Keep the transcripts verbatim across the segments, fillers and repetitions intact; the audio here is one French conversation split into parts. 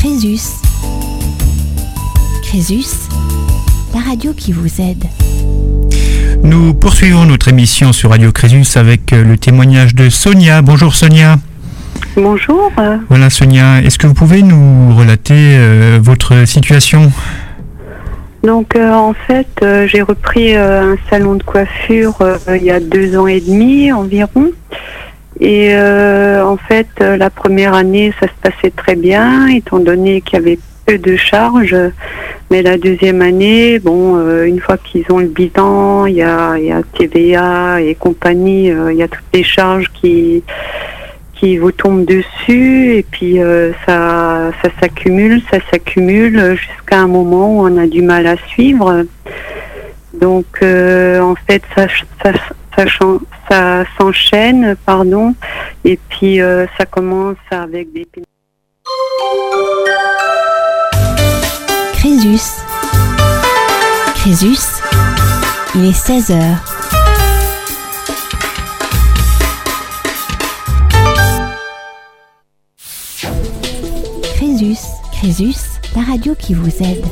Crésus. Crésus, la radio qui vous aide. Nous poursuivons notre émission sur Radio Crésus avec le témoignage de Sonia. Bonjour Sonia. Bonjour. Voilà Sonia, est-ce que vous pouvez nous relater euh, votre situation ? Donc euh, en fait, euh, j'ai repris euh, un salon de coiffure euh, il y a deux ans et demi environ. Et euh, en fait, euh, la première année, ça se passait très bien, étant donné qu'il y avait peu de charges. Mais la deuxième année, bon, euh, une fois qu'ils ont le bilan, il y a, il y a T V A et compagnie, euh, il y a toutes les charges qui qui vous tombent dessus, et puis euh, ça, ça s'accumule, ça s'accumule jusqu'à un moment où on a du mal à suivre. Donc euh, en fait, ça, ça, ça, ça s'enchaîne, pardon, et puis euh, ça commence avec des... Crésus. Crésus, il est seize heures. Crésus, Crésus, la radio qui vous aide.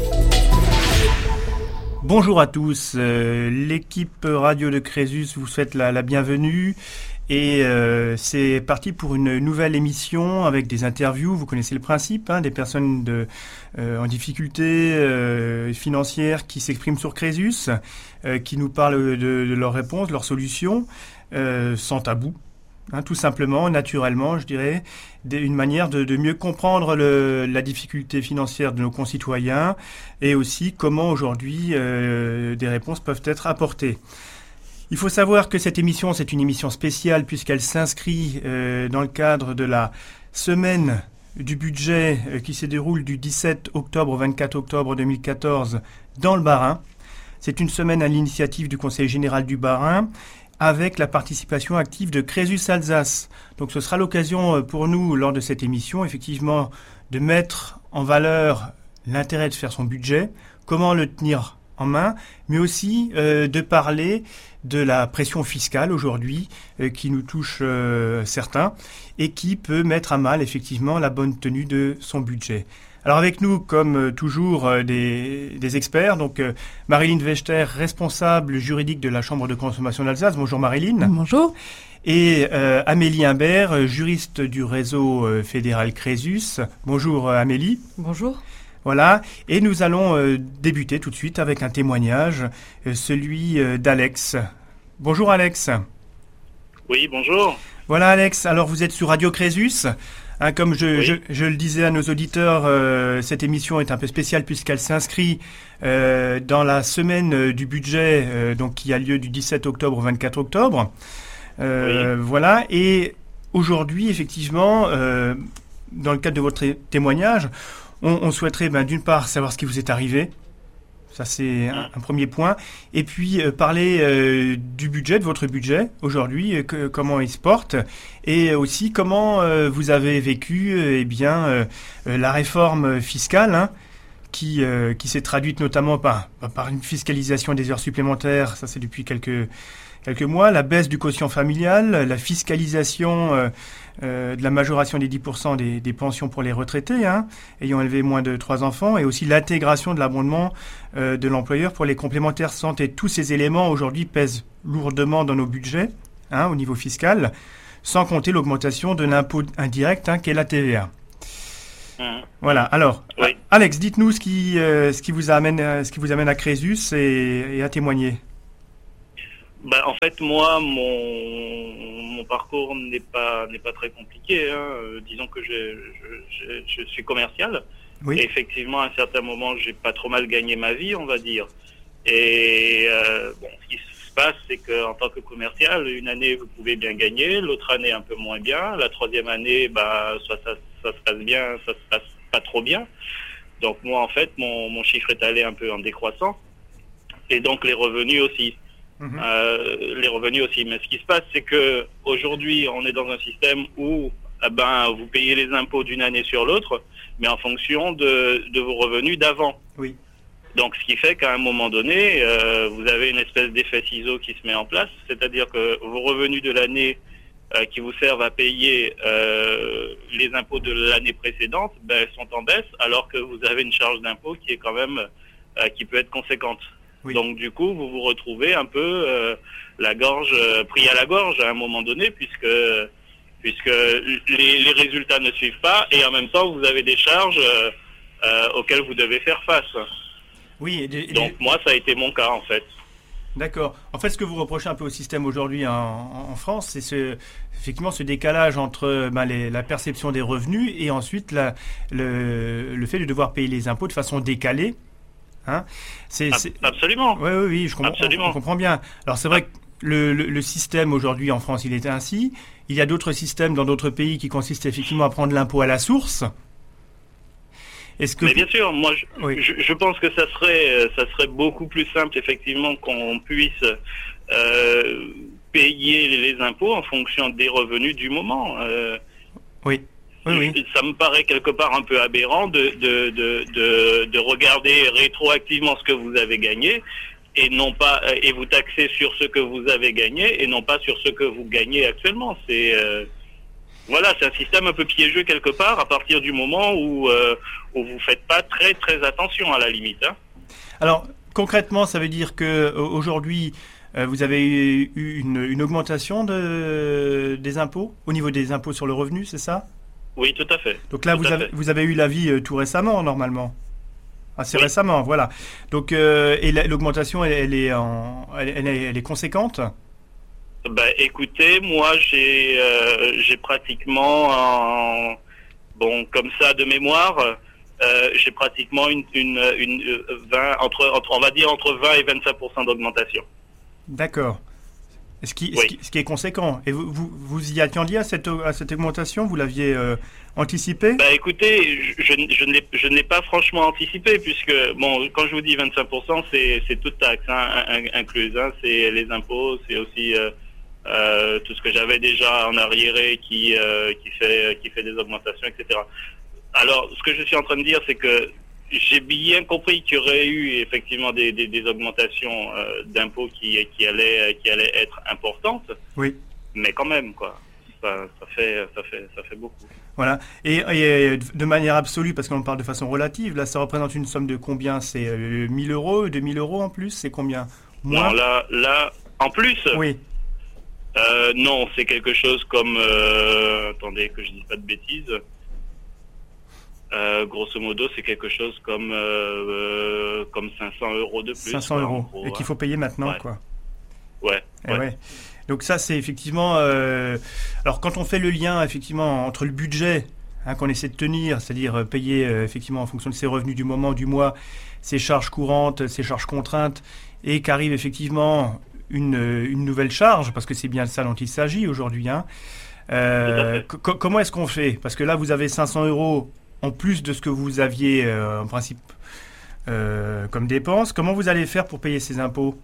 Bonjour à tous, euh, l'équipe radio de Crésus vous souhaite la, la bienvenue et euh, c'est parti pour une nouvelle émission avec des interviews. Vous connaissez le principe, hein, des personnes de, euh, en difficulté euh, financière qui s'expriment sur Crésus, euh, qui nous parlent de, de leurs réponses, leurs solutions, euh, sans tabou. Hein, tout simplement, naturellement, je dirais, une manière de, de mieux comprendre le, la difficulté financière de nos concitoyens et aussi comment aujourd'hui euh, des réponses peuvent être apportées. Il faut savoir que cette émission, c'est une émission spéciale puisqu'elle s'inscrit euh, dans le cadre de la semaine du budget euh, qui se déroule du dix-sept octobre au vingt-quatre octobre deux mille quatorze dans le Bas-Rhin. C'est une semaine à l'initiative du Conseil général du Bas-Rhin, avec la participation active de Crésus Alsace. Donc ce sera l'occasion pour nous, lors de cette émission, effectivement, de mettre en valeur l'intérêt de faire son budget, comment le tenir en main, mais aussi euh, de parler de la pression fiscale aujourd'hui euh, qui nous touche euh, certains et qui peut mettre à mal effectivement la bonne tenue de son budget. Alors avec nous, comme euh, toujours, euh, des, des experts. Donc euh, Marilyn Wechter, responsable juridique de la Chambre de consommation d'Alsace. Bonjour Marilyn. Bonjour. Et euh, Amélie Imbert, juriste du réseau euh, fédéral Crésus. Bonjour euh, Amélie. Bonjour. Voilà. Et nous allons euh, débuter tout de suite avec un témoignage, euh, celui euh, d'Alex. Bonjour Alex. Oui, bonjour. Voilà Alex. Alors vous êtes sur Radio Crésus. Hein, comme je, oui. je, je le disais à nos auditeurs, euh, cette émission est un peu spéciale puisqu'elle s'inscrit euh, dans la semaine euh, du budget euh, donc qui a lieu du dix-sept octobre au vingt-quatre octobre. Euh, oui. Voilà. Et aujourd'hui, effectivement, euh, dans le cadre de votre témoignage, on, on souhaiterait ben, d'une part savoir ce qui vous est arrivé. Ça, c'est un, un premier point. Et puis, euh, parler euh, du budget, de votre budget aujourd'hui, euh, que, comment il se porte. Et aussi, comment euh, vous avez vécu euh, eh bien, euh, la réforme fiscale, hein, qui, euh, qui s'est traduite notamment par, par une fiscalisation des heures supplémentaires. Ça, c'est depuis quelques, quelques mois. La baisse du quotient familial, la fiscalisation euh, euh, de la majoration des dix pour cent des, des pensions pour les retraités, hein, ayant élevé moins de trois enfants, et aussi l'intégration de l'abondement euh, de l'employeur pour les complémentaires santé. Tous ces éléments aujourd'hui pèsent lourdement dans nos budgets, hein, au niveau fiscal, sans compter l'augmentation de l'impôt indirect, hein, qu'est la T V A. Mmh. Voilà. Alors, oui. Alex, dites-nous ce qui, euh, ce qui vous amène, euh, ce qui vous amène à Crésus et, et à témoigner. Ben, en fait, moi, mon, mon parcours n'est pas, n'est pas très compliqué. Hein. Euh, disons que je, je, je, je suis commercial. Oui. Et effectivement, à un certain moment, j'ai pas trop mal gagné ma vie, on va dire. Et euh, bon, ce qui se passe, c'est qu'en tant que commercial, une année, vous pouvez bien gagner, l'autre année, un peu moins bien. La troisième année, bah, soit ça, ça se passe bien, ça se passe pas trop bien. Donc moi, en fait, mon, mon chiffre est allé un peu en décroissant. Et donc, les revenus aussi. Mmh. Euh, les revenus aussi. Mais ce qui se passe, c'est que aujourd'hui, on est dans un système où eh ben, vous payez les impôts d'une année sur l'autre, mais en fonction de, de vos revenus d'avant. Oui. Donc, ce qui fait qu'à un moment donné, euh, vous avez une espèce d'effet ciseau qui se met en place, c'est-à-dire que vos revenus de l'année euh, qui vous servent à payer euh, les impôts de l'année précédente, ben, sont en baisse, alors que vous avez une charge d'impôt qui est quand même euh, qui peut être conséquente. Oui. Donc du coup, vous vous retrouvez un peu euh, la gorge euh, pris à la gorge à un moment donné, puisque puisque les, les résultats ne suivent pas, et en même temps, vous avez des charges euh, euh, auxquelles vous devez faire face. Oui. Et, et, Donc moi, ça a été mon cas en fait. D'accord. En fait, ce que vous reprochez un peu au système aujourd'hui en, en France, c'est ce, effectivement ce décalage entre ben, les, la perception des revenus et ensuite la, le, le fait de devoir payer les impôts de façon décalée. Hein, c'est, c'est... Absolument. Oui, oui, oui, je comprends, Absolument. On, on comprend bien. Alors c'est vrai que le, le, le système aujourd'hui en France, il est ainsi. Il y a d'autres systèmes dans d'autres pays qui consistent effectivement à prendre l'impôt à la source. Est-ce que... Mais bien sûr, moi je, oui. je, je pense que ça serait, ça serait beaucoup plus simple effectivement qu'on puisse euh, payer les impôts en fonction des revenus du moment. Euh, oui. Oui, oui. Ça me paraît quelque part un peu aberrant de, de, de, de, de regarder rétroactivement ce que vous avez gagné et non pas et vous taxer sur ce que vous avez gagné et non pas sur ce que vous gagnez actuellement. C'est euh, voilà, c'est un système un peu piégeux quelque part à partir du moment où euh, où vous faites pas très très attention à la limite. Hein. Alors concrètement, ça veut dire que aujourd'hui euh, vous avez eu une, une augmentation de des impôts au niveau des impôts sur le revenu, c'est ça? Oui, tout à fait. Donc là, tout vous avez, vous avez eu l'avis euh, tout récemment, normalement. Assez oui. récemment, voilà. Donc, euh, et la, l'augmentation, elle, elle, est en, elle, elle, est, elle est conséquente? Ben, écoutez, moi, j'ai, euh, j'ai pratiquement, en, bon, comme ça, de mémoire, euh, j'ai pratiquement une, une, une vingt, entre, entre, on va dire entre vingt et vingt-cinq pour cent d'augmentation. D'accord. Ce qui, oui. ce, qui, ce qui est conséquent. Et vous, vous, vous y attendiez à cette, à cette augmentation? Vous l'aviez euh, anticipé? Bah écoutez, je, je, je, n'ai, je n'ai pas franchement anticipé, puisque, bon, quand je vous dis vingt-cinq pour cent, c'est, c'est toute taxe hein, incluse. Hein, c'est les impôts, c'est aussi euh, euh, tout ce que j'avais déjà en arriéré qui, euh, qui, fait, qui fait des augmentations, et cetera. Alors, ce que je suis en train de dire, c'est que j'ai bien compris qu'il y aurait eu effectivement des, des, des augmentations euh, d'impôts qui, qui, allaient, qui allaient être importantes. Oui. Mais quand même, quoi. Ça, ça, fait, ça, fait, ça fait beaucoup. Voilà. Et, et de manière absolue, parce qu'on parle de façon relative, là, ça représente une somme de combien? C'est euh, mille euros, deux mille euros en plus? C'est combien? Moins? Non, là, là, en plus? Oui. Euh, non, c'est quelque chose comme... Euh, attendez, que je ne dise pas de bêtises. Euh, grosso modo, c'est quelque chose comme euh, comme cinq cents euros de plus. cinq cents euros. Gros, et qu'il faut payer maintenant, ouais. quoi. Ouais. Et ouais. ouais. Donc ça, c'est effectivement... Euh... Alors, quand on fait le lien, effectivement, entre le budget hein, qu'on essaie de tenir, c'est-à-dire payer, euh, effectivement, en fonction de ses revenus du moment, du mois, ses charges courantes, ses charges contraintes, et qu'arrive, effectivement, une, une nouvelle charge, parce que c'est bien de ça dont il s'agit aujourd'hui. Hein. Euh, c- comment est-ce qu'on fait? Parce que là, vous avez cinq cents euros en plus de ce que vous aviez euh, en principe euh, comme dépenses. Comment vous allez faire pour payer ces impôts?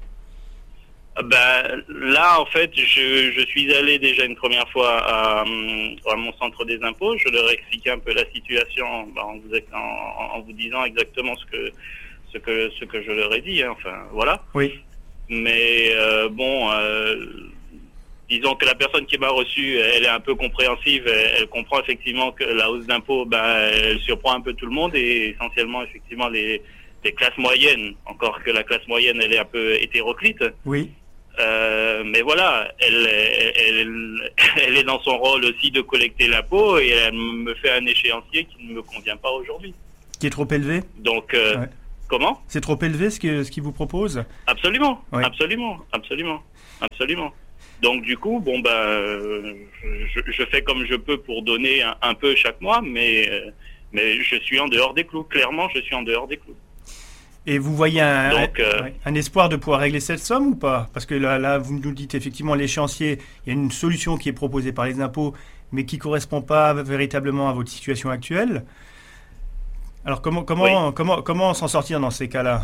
Ben, là, en fait, je, je suis allé déjà une première fois à, à mon centre des impôts. Je leur ai expliqué un peu la situation ben, en, vous, en, en vous disant exactement ce que, ce que, ce que je leur ai dit. Hein. Enfin, voilà. Oui. Mais euh, bon... Euh, disons que la personne qui m'a reçu, elle est un peu compréhensive, elle, elle comprend effectivement que la hausse d'impôts, ben, elle surprend un peu tout le monde et essentiellement effectivement les, les classes moyennes, encore que la classe moyenne elle est un peu hétéroclite. Oui. Euh, mais voilà, elle, elle, elle, elle est dans son rôle aussi de collecter l'impôt et elle me fait un échéancier qui ne me convient pas aujourd'hui. Qui est trop élevé? Donc, euh, ouais. Comment? C'est trop élevé ce qu'il ce qu'il vous propose? Absolument, oui. absolument, absolument, absolument. Donc du coup, bon ben, euh, je, je fais comme je peux pour donner un, un peu chaque mois, mais euh, mais je suis en dehors des clous. Clairement, je suis en dehors des clous. Et vous voyez un, Donc, euh, un, un espoir de pouvoir régler cette somme ou pas? Parce que là, là, vous nous dites effectivement l'échéancier, il y a une solution qui est proposée par les impôts, mais qui ne correspond pas véritablement à votre situation actuelle. Alors comment comment oui. comment comment s'en sortir dans ces cas-là?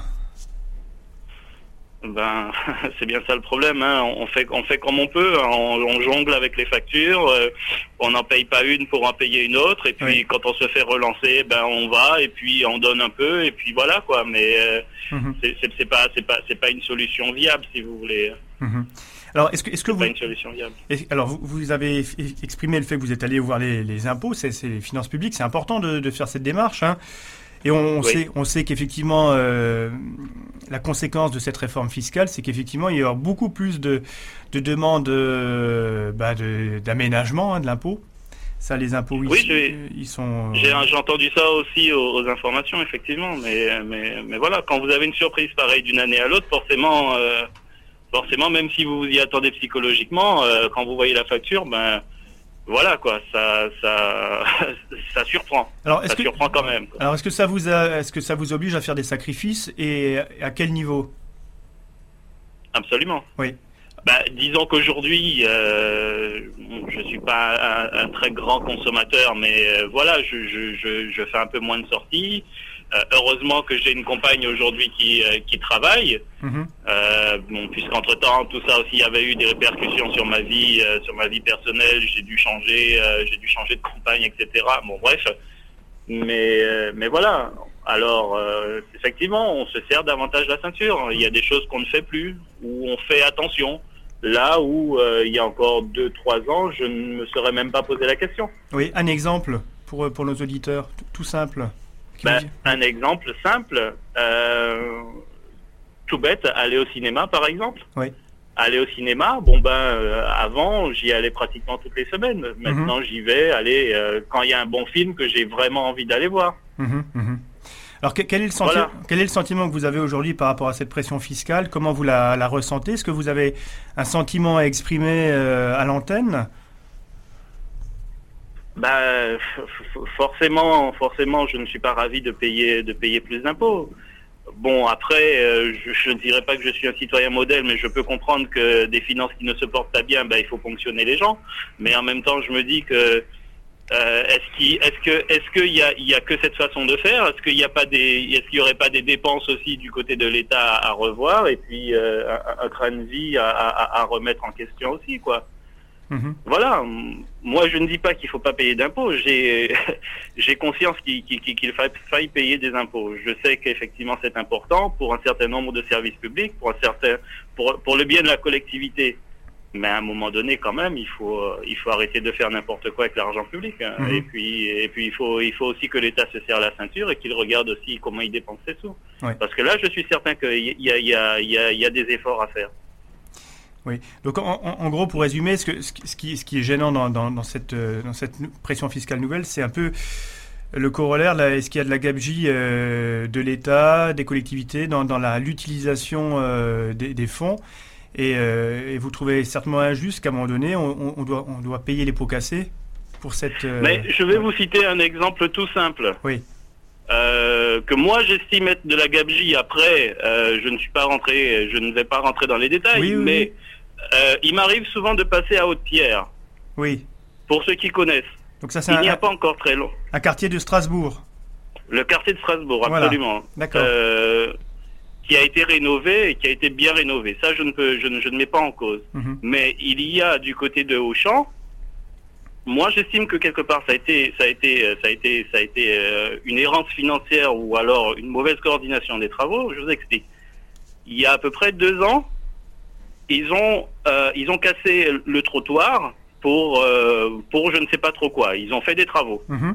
Ben, c'est bien ça le problème. Hein. On fait, on fait comme on peut. On, on jongle avec les factures. Euh, on n'en paye pas une pour en payer une autre. Et puis, oui. quand on se fait relancer, ben on va et puis on donne un peu et puis voilà quoi. Mais euh, mm-hmm. c'est, c'est, c'est pas, c'est pas, c'est pas une solution viable si vous voulez. Mm-hmm. Alors, est-ce que, est-ce que c'est vous... pas une solution viable. Alors, vous, vous avez exprimé le fait que vous êtes allé voir les, les impôts, c'est, c'est les finances publiques, c'est important de, de faire cette démarche, hein. Et on, on, oui. sait, on sait qu'effectivement, euh, la conséquence de cette réforme fiscale, c'est qu'effectivement, il y aura beaucoup plus de, de demandes euh, bah de, d'aménagement, hein, de l'impôt. Ça, les impôts, oui, ils, j'ai, ils sont... J'ai, j'ai entendu ça aussi aux, aux informations, effectivement. Mais, mais, mais voilà, quand vous avez une surprise pareille d'une année à l'autre, forcément, euh, forcément, même si vous vous y attendez psychologiquement, euh, quand vous voyez la facture, ben... Voilà quoi, ça, ça, ça surprend. Alors, est-ce ça que, surprend quand même. Quoi. Alors, est-ce que ça vous a, est-ce que ça vous oblige à faire des sacrifices et à quel niveau ? Absolument. Oui. Bah, disons qu'aujourd'hui, euh, je suis pas un, un très grand consommateur, mais euh, voilà, je, je, je, je fais un peu moins de sorties. Euh, heureusement que j'ai une compagne aujourd'hui qui, euh, qui travaille, mmh. euh, bon, puisqu'entre-temps tout ça aussi avait eu des répercussions sur ma vie, euh, sur ma vie personnelle. J'ai dû changer, euh, j'ai dû changer de compagne, et cetera. Bon bref, mais euh, mais voilà. Alors euh, effectivement, on se serre davantage la ceinture. Il y a des choses qu'on ne fait plus, où on fait attention. Là où euh, il y a encore deux, trois ans, je ne me serais même pas posé la question. Oui, un exemple pour pour nos auditeurs, tout, tout simple. Ben, un exemple simple, euh, tout bête, aller au cinéma par exemple. Oui. Aller au cinéma, bon ben euh, avant j'y allais pratiquement toutes les semaines. Maintenant mm-hmm. j'y vais aller euh, quand il y a un bon film que j'ai vraiment envie d'aller voir. Mm-hmm. Mm-hmm. Alors quel est, le senti- voilà. quel est le sentiment que vous avez aujourd'hui par rapport à cette pression fiscale ? Comment vous la, la ressentez ? Est-ce que vous avez un sentiment à exprimer euh, à l'antenne ? Bah, forcément, forcément, je ne suis pas ravi de payer, de payer plus d'impôts. Bon, après, euh, je ne dirais pas que je suis un citoyen modèle, mais je peux comprendre que des finances qui ne se portent pas bien, bah, il faut ponctionner les gens. Mais en même temps, je me dis que euh, est-ce qu'il, est-ce que, est-ce qu'il y a, il y a que cette façon de faire ? Est-ce qu'il y a pas des, est-ce qu'il y aurait pas des dépenses aussi du côté de l'État à, à revoir et puis euh, un, un train de vie à, à, à remettre en question aussi, quoi. Mmh. Voilà, moi je ne dis pas qu'il ne faut pas payer d'impôts, j'ai, j'ai conscience qu'il, qu'il, qu'il faille payer des impôts. Je sais qu'effectivement c'est important pour un certain nombre de services publics, pour, un certain, pour, pour le bien de la collectivité. Mais à un moment donné quand même, il faut, il faut arrêter de faire n'importe quoi avec l'argent public. Hein. Mmh. Et puis, et puis il, faut, il faut aussi que l'État se serre la ceinture et qu'il regarde aussi comment il dépense ses sous. Oui. Parce que là je suis certain qu'il y a, il y a, il y a, il y a des efforts à faire. Oui. Donc en, en gros, pour résumer, ce, que, ce, qui, ce qui est gênant dans, dans, dans, cette, dans cette pression fiscale nouvelle, c'est un peu le corollaire. Là, est-ce qu'il y a de la gabegie euh, de l'État, des collectivités dans, dans la, l'utilisation euh, des, des fonds et, euh, et vous trouvez certainement injuste qu'à un moment donné, on, on, doit, on doit payer les pots cassés pour cette... Euh, Mais je vais ouais. vous citer un exemple tout simple. Oui. Euh, que moi j'estime être de la gabegie. Après, euh, je ne suis pas rentré, je ne vais pas rentrer dans les détails, oui, oui, mais euh, il m'arrive souvent de passer à Haute-Pierre. Oui. Pour ceux qui connaissent. Donc ça, c'est il un, n'y a pas encore très long. Un quartier de Strasbourg. Le quartier de Strasbourg, absolument. Voilà. D'accord. Euh, qui a été rénové et qui a été bien rénové. Ça, je ne peux, je ne, je ne mets pas en cause. Mm-hmm. Mais il y a du côté de Auchan. Moi, j'estime que quelque part, ça a été, ça a été, ça a été, ça a été euh, une errance financière ou alors une mauvaise coordination des travaux. Je vous explique. Il y a à peu près deux ans, ils ont, euh, ils ont cassé le trottoir pour, euh, pour je ne sais pas trop quoi. Ils ont fait des travaux. Mmh.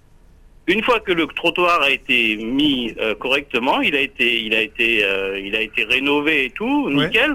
Une fois que le trottoir a été mis euh, correctement, il a été, il a été, euh, il a été rénové et tout, nickel. Ouais.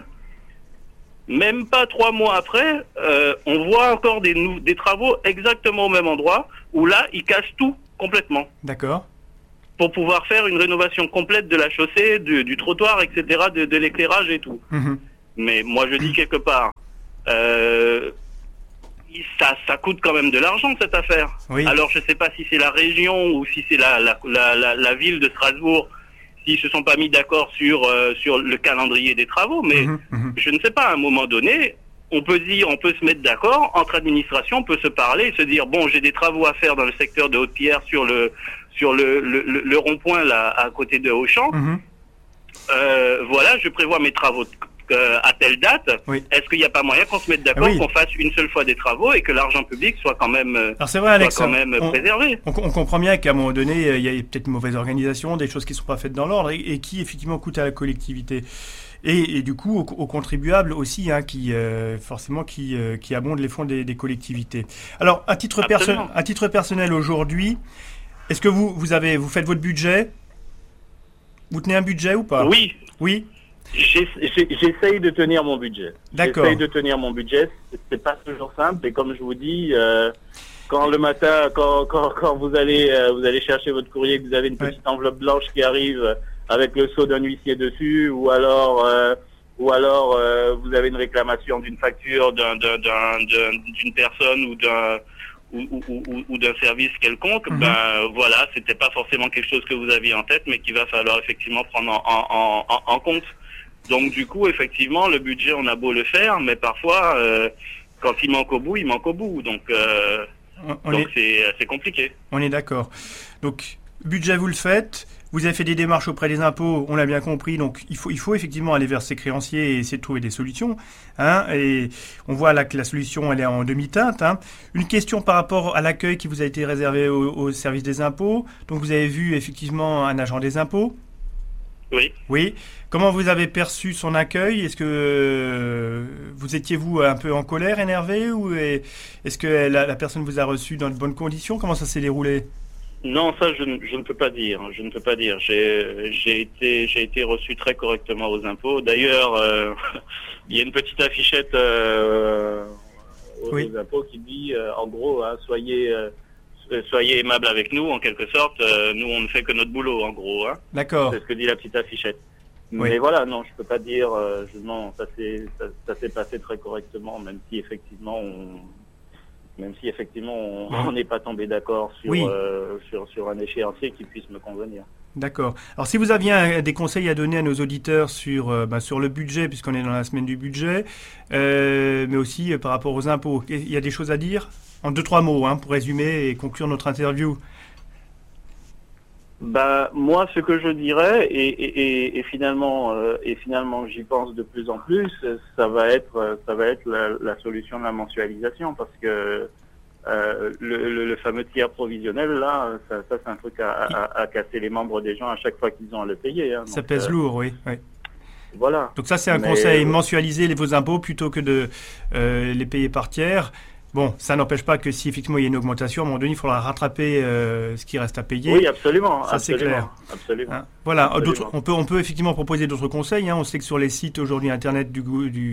Même pas trois mois après, euh, on voit encore des, nou- des travaux exactement au même endroit, où là, ils cassent tout complètement. D'accord. Pour pouvoir faire une rénovation complète de la chaussée, du, du trottoir, et cetera, de, de l'éclairage et tout. Mmh. Mais moi, je dis quelque part, euh, ça, ça coûte quand même de l'argent, cette affaire. Oui. Alors, je sais pas si c'est la région ou si c'est la, la, la, la, la ville de Strasbourg, s'ils se sont pas mis d'accord sur euh, sur le calendrier des travaux, mais mmh, mmh. je ne sais pas, à un moment donné, on peut dire, on peut se mettre d'accord, entre administrations, on peut se parler et se dire, bon, j'ai des travaux à faire dans le secteur de Haute-Pierre sur le sur le, le, le, le rond-point là, à côté de Auchan. Mmh. Euh, voilà, je prévois mes travaux euh, à telle date. Oui. Est-ce qu'il n'y a pas moyen qu'on se mette d'accord, oui. qu'on fasse une seule fois des travaux et que l'argent public soit quand même, Alors c'est vrai, Alex, soit quand même on, préservé? On, on comprend bien qu'à un moment donné, il y a peut-être une mauvaise organisation, des choses qui ne sont pas faites dans l'ordre et, et qui effectivement coûtent à la collectivité. Et, et du coup, aux, aux contribuables aussi, hein, qui euh, forcément qui, euh, qui abondent les fonds des, des collectivités. Alors, à titre, perso- à titre personnel aujourd'hui, est-ce que vous, vous, avez, vous faites votre budget ? Vous tenez un budget ou pas ? Oui. Oui. J'essaye de tenir mon budget. D'accord. J'essaye de tenir mon budget. C'est pas toujours simple. Et comme je vous dis, euh, quand le matin, quand, quand, quand vous allez, euh, vous allez chercher votre courrier, que vous avez une petite ouais. enveloppe blanche qui arrive avec le sceau d'un huissier dessus, ou alors, euh, ou alors euh, vous avez une réclamation d'une facture d'un, d'un, d'un, d'une personne ou d'un ou, ou, ou, ou d'un service quelconque, mm-hmm. ben voilà, c'était pas forcément quelque chose que vous aviez en tête, mais qu'il va falloir effectivement prendre en, en, en, en compte. Donc du coup, effectivement, le budget, on a beau le faire, mais parfois, euh, quand il manque au bout, il manque au bout. Donc, euh, on donc est... c'est, c'est compliqué. On est d'accord. Donc, budget, vous le faites. Vous avez fait des démarches auprès des impôts, on l'a bien compris. Donc, il faut, il faut effectivement aller vers ces créanciers et essayer de trouver des solutions. Hein, et on voit là que la solution, elle est en demi-teinte. Hein. Une question par rapport à l'accueil qui vous a été réservé au, au service des impôts. Donc, vous avez vu effectivement un agent des impôts. Oui. Oui. Comment vous avez perçu son accueil ? Est-ce que euh, vous étiez, vous, un peu en colère, énervé, ou est-ce que la, la personne vous a reçu dans de bonnes conditions ? Comment ça s'est déroulé ? Non, ça, je ne, je ne peux pas dire. Je ne peux pas dire. J'ai, j'ai été, j'ai été reçu très correctement aux impôts. D'ailleurs, euh, il y a une petite affichette euh, aux, oui. aux impôts qui dit, euh, en gros, hein, soyez... Euh, soyez aimable avec nous, en quelque sorte. Euh, nous, on ne fait que notre boulot, en gros. Hein. D'accord. C'est ce que dit la petite affichette. Oui. Mais voilà, non, je peux pas dire. Euh, je, non, ça s'est, ça, ça s'est passé très correctement, même si effectivement, on, même si effectivement, on n'est pas tombé d'accord sur, oui. euh, sur sur un échéancier qui puisse me convenir. D'accord. Alors, si vous aviez un, des conseils à donner à nos auditeurs sur euh, bah, sur le budget, puisqu'on est dans la semaine du budget, euh, mais aussi euh, par rapport aux impôts, il y a des choses à dire ? En deux, trois mots, hein, pour résumer et conclure notre interview. Bah, moi, ce que je dirais, et, et, et, et finalement, euh, et finalement, j'y pense de plus en plus, ça va être, ça va être la, la solution de la mensualisation, parce que euh, le, le, le fameux tiers provisionnel, là, ça, ça c'est un truc à, à, à casser les membres des gens à chaque fois qu'ils ont à le payer. Hein, ça donc, pèse euh, lourd, oui. oui. Voilà. Donc ça, c'est un Mais, conseil, euh, mensualiser les, vos impôts plutôt que de euh, les payer par tiers. Bon, ça n'empêche pas que si effectivement il y a une augmentation, à un moment donné, il faudra rattraper euh, ce qui reste à payer. Oui, absolument. Ça, absolument, c'est clair. Absolument. Hein, voilà. Absolument. On peut, on peut effectivement proposer d'autres conseils. Hein. On sait que sur les sites aujourd'hui internet du,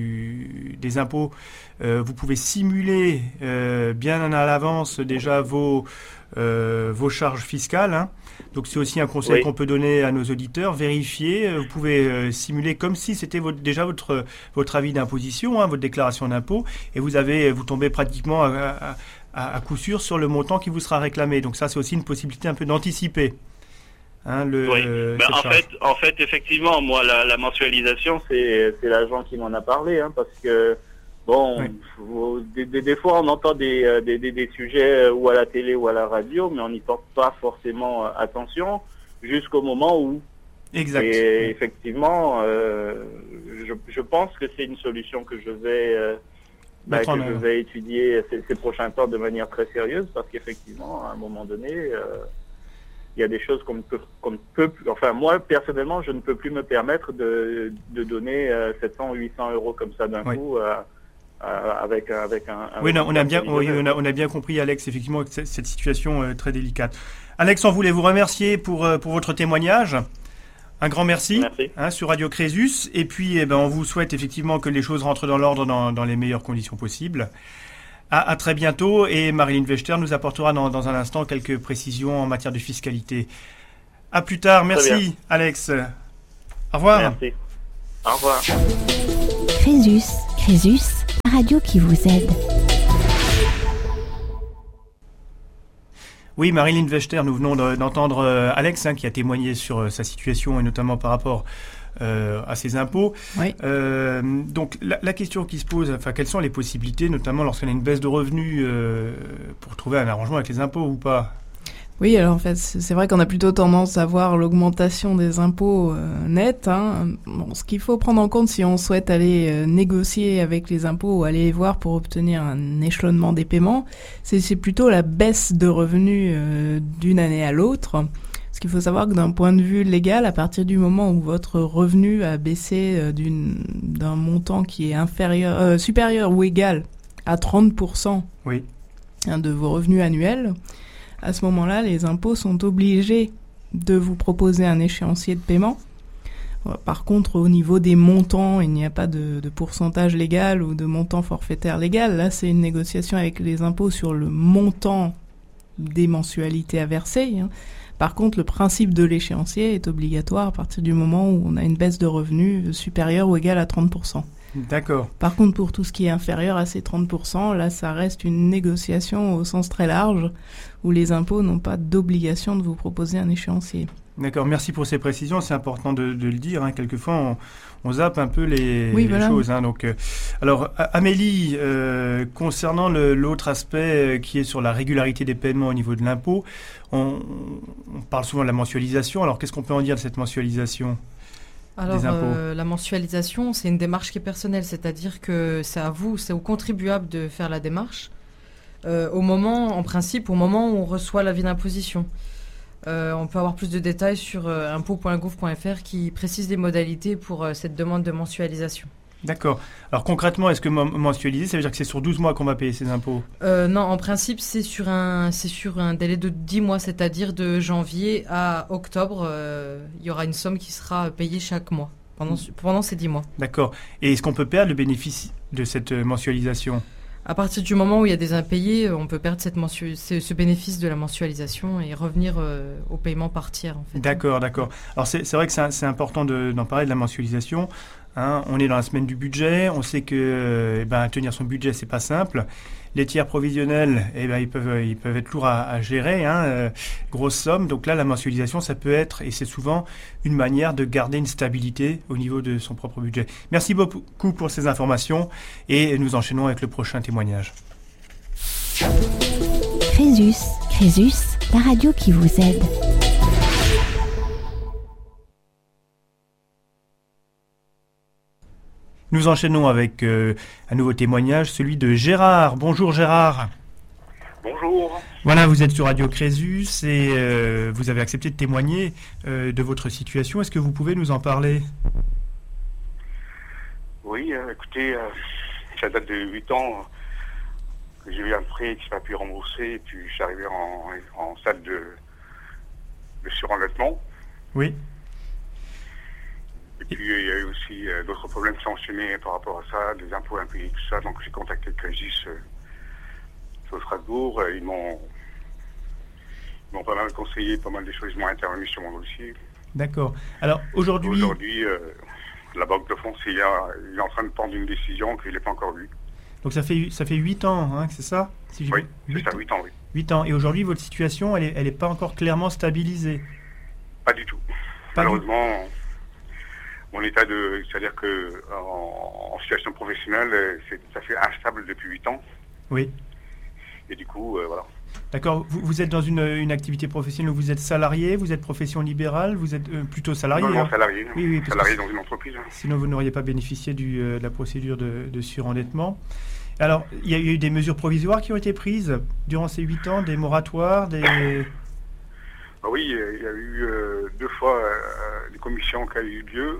du, des impôts, euh, vous pouvez simuler euh, bien à l'avance déjà vos, euh, vos charges fiscales. Hein. Donc c'est aussi un conseil oui. qu'on peut donner à nos auditeurs. Vérifiez, vous pouvez euh, simuler comme si c'était votre, déjà votre, votre avis d'imposition, hein, votre déclaration d'impôt, et vous, avez, vous tombez pratiquement à, à, à coup sûr sur le montant qui vous sera réclamé. Donc ça, c'est aussi une possibilité un peu d'anticiper. Hein, le, oui. Ben, en, fait, en fait, effectivement, moi, la, la mensualisation, c'est, c'est l'agent qui m'en a parlé, hein, parce que bon, oui. des, des, des fois on entend des, des, des, des sujets ou à la télé ou à la radio, mais on n'y porte pas forcément attention jusqu'au moment où. Exact. Et effectivement, euh, je, je pense que c'est une solution que je vais, euh, bah, que je vais étudier ces, ces prochains temps de manière très sérieuse, parce qu'effectivement, à un moment donné, euh, il y a des choses qu'on ne peut, qu'on ne peut plus, enfin moi personnellement, je ne peux plus me permettre de, de donner euh, sept cents ou huit cents euros comme ça d'un oui. coup. Euh, Euh, avec avec un, un oui non, on a bien oui, on a on a bien compris, Alex, effectivement, cette, cette situation euh, très délicate. Alex, on voulait vous remercier pour euh, pour votre témoignage. Un grand merci, merci. Hein, sur Radio Crésus, et puis eh ben on vous souhaite effectivement que les choses rentrent dans l'ordre dans dans les meilleures conditions possibles. À, à très bientôt, et Marilyn Vechter nous apportera dans dans un instant quelques précisions en matière de fiscalité. À plus tard, merci Alex. Au revoir. Merci. Au revoir. Crésus, Crésus, la radio qui vous aide. Oui, Marilyn Vechter, nous venons de, d'entendre euh, Alex, hein, qui a témoigné sur euh, sa situation, et notamment par rapport euh, à ses impôts. Oui. Euh, donc la, la question qui se pose, enfin, quelles sont les possibilités, notamment lorsqu'on a une baisse de revenus, euh, pour trouver un arrangement avec les impôts ou pas ? Oui, alors en fait, c'est vrai qu'on a plutôt tendance à voir l'augmentation des impôts euh, nets. Hein. Bon, ce qu'il faut prendre en compte si on souhaite aller euh, négocier avec les impôts ou aller les voir pour obtenir un échelonnement des paiements, c'est, c'est plutôt la baisse de revenus euh, d'une année à l'autre. Ce qu'il faut savoir que d'un point de vue légal, à partir du moment où votre revenu a baissé d'une, d'un montant qui est inférieur, euh, supérieur ou égal à trente pour cent oui. hein, de vos revenus annuels, à ce moment-là, les impôts sont obligés de vous proposer un échéancier de paiement. Par contre, au niveau des montants, il n'y a pas de, de pourcentage légal ou de montant forfaitaire légal. Là, c'est une négociation avec les impôts sur le montant des mensualités à verser. Hein. Par contre, le principe de l'échéancier est obligatoire à partir du moment où on a une baisse de revenus supérieure ou égale à trente pour cent. D'accord. Par contre, pour tout ce qui est inférieur à ces trente pour cent, là, ça reste une négociation au sens très large où les impôts n'ont pas d'obligation de vous proposer un échéancier. D'accord, merci pour ces précisions, c'est important de, de le dire. Hein. Quelquefois, on, on zappe un peu les, oui, les voilà. choses. Hein. Donc, euh, alors, Amélie, euh, concernant le, l'autre aspect euh, qui est sur la régularité des paiements au niveau de l'impôt, on, on parle souvent de la mensualisation. Alors, qu'est-ce qu'on peut en dire de cette mensualisation ? Alors, euh, la mensualisation, c'est une démarche qui est personnelle, c'est-à-dire que c'est à vous, c'est au contribuable de faire la démarche, euh, au moment, en principe, au moment où on reçoit l'avis d'imposition. Euh, on peut avoir plus de détails sur euh, impôts point gouv point f r qui précise les modalités pour euh, cette demande de mensualisation. D'accord. Alors concrètement, est-ce que mensualiser, ça veut dire que c'est sur douze mois qu'on va payer ces impôts ? euh, Non, en principe, c'est sur, un, c'est sur un délai de dix mois, c'est-à-dire de janvier à octobre. Euh, il y aura une somme qui sera payée chaque mois, pendant, pendant ces dix mois. D'accord. Et est-ce qu'on peut perdre le bénéfice de cette mensualisation ? À partir du moment où il y a des impayés, on peut perdre cette mensu- ce, ce bénéfice de la mensualisation et revenir euh, au paiement par tiers. En fait. D'accord, d'accord. Alors c'est, c'est vrai que c'est, c'est important de, d'en parler de la mensualisation. Hein, on est dans la semaine du budget, on sait que euh, eh ben, tenir son budget, c'est pas simple. Les tiers provisionnels, eh ben, ils, peuvent, ils peuvent être lourds à, à gérer, hein, euh, grosse somme. Donc là, la mensualisation, ça peut être, et c'est souvent une manière de garder une stabilité au niveau de son propre budget. Merci beaucoup pour ces informations et nous enchaînons avec le prochain témoignage. Crésus, Crésus, la radio qui vous aide. Nous enchaînons avec euh, un nouveau témoignage, celui de Gérard. Bonjour Gérard. Bonjour. Voilà, vous êtes sur Radio Crésus et euh, vous avez accepté de témoigner euh, de votre situation. Est-ce que vous pouvez nous en parler ? Oui, euh, écoutez, euh, ça date de huit ans que j'ai eu un prêt qui m'a pu rembourser et puis je suis arrivé en, en stade de, de surendettement. Oui. Et puis il y a eu aussi euh, d'autres problèmes qui sont enchaînés par rapport à ça, des impôts impayés, tout ça. Donc j'ai contacté Crésus euh, sur Strasbourg. Euh, ils m'ont ils m'ont pas mal conseillé, pas mal de choses. Ils m'ont intervenu sur mon dossier. D'accord. Alors aujourd'hui... Aujourd'hui, euh, la Banque de France il, a, il est en train de prendre une décision qu'il n'est pas encore vue. Donc ça fait ça fait huit ans, hein, c'est ça si Oui, c'est ça, huit ans, oui. huit ans. Et aujourd'hui, votre situation, elle est, elle est pas encore clairement stabilisée ? Pas du tout. Pas Malheureusement... Du... Mon état de, c'est-à-dire que en, en situation professionnelle, c'est, ça fait instable depuis huit ans. Oui. Et du coup, euh, voilà. D'accord. Vous, vous êtes dans une, une activité professionnelle où vous êtes salarié, vous êtes profession libérale, vous êtes euh, plutôt salarié. Non, non, hein. salarié. Oui, oui. Salarié dans une entreprise. Sinon, vous n'auriez pas bénéficié du, euh, de la procédure de, de surendettement. Alors, il y a eu des mesures provisoires qui ont été prises durant ces huit ans, des moratoires, des... Ah oui, il y a eu euh, deux fois euh, des commissions qui ont eu lieu,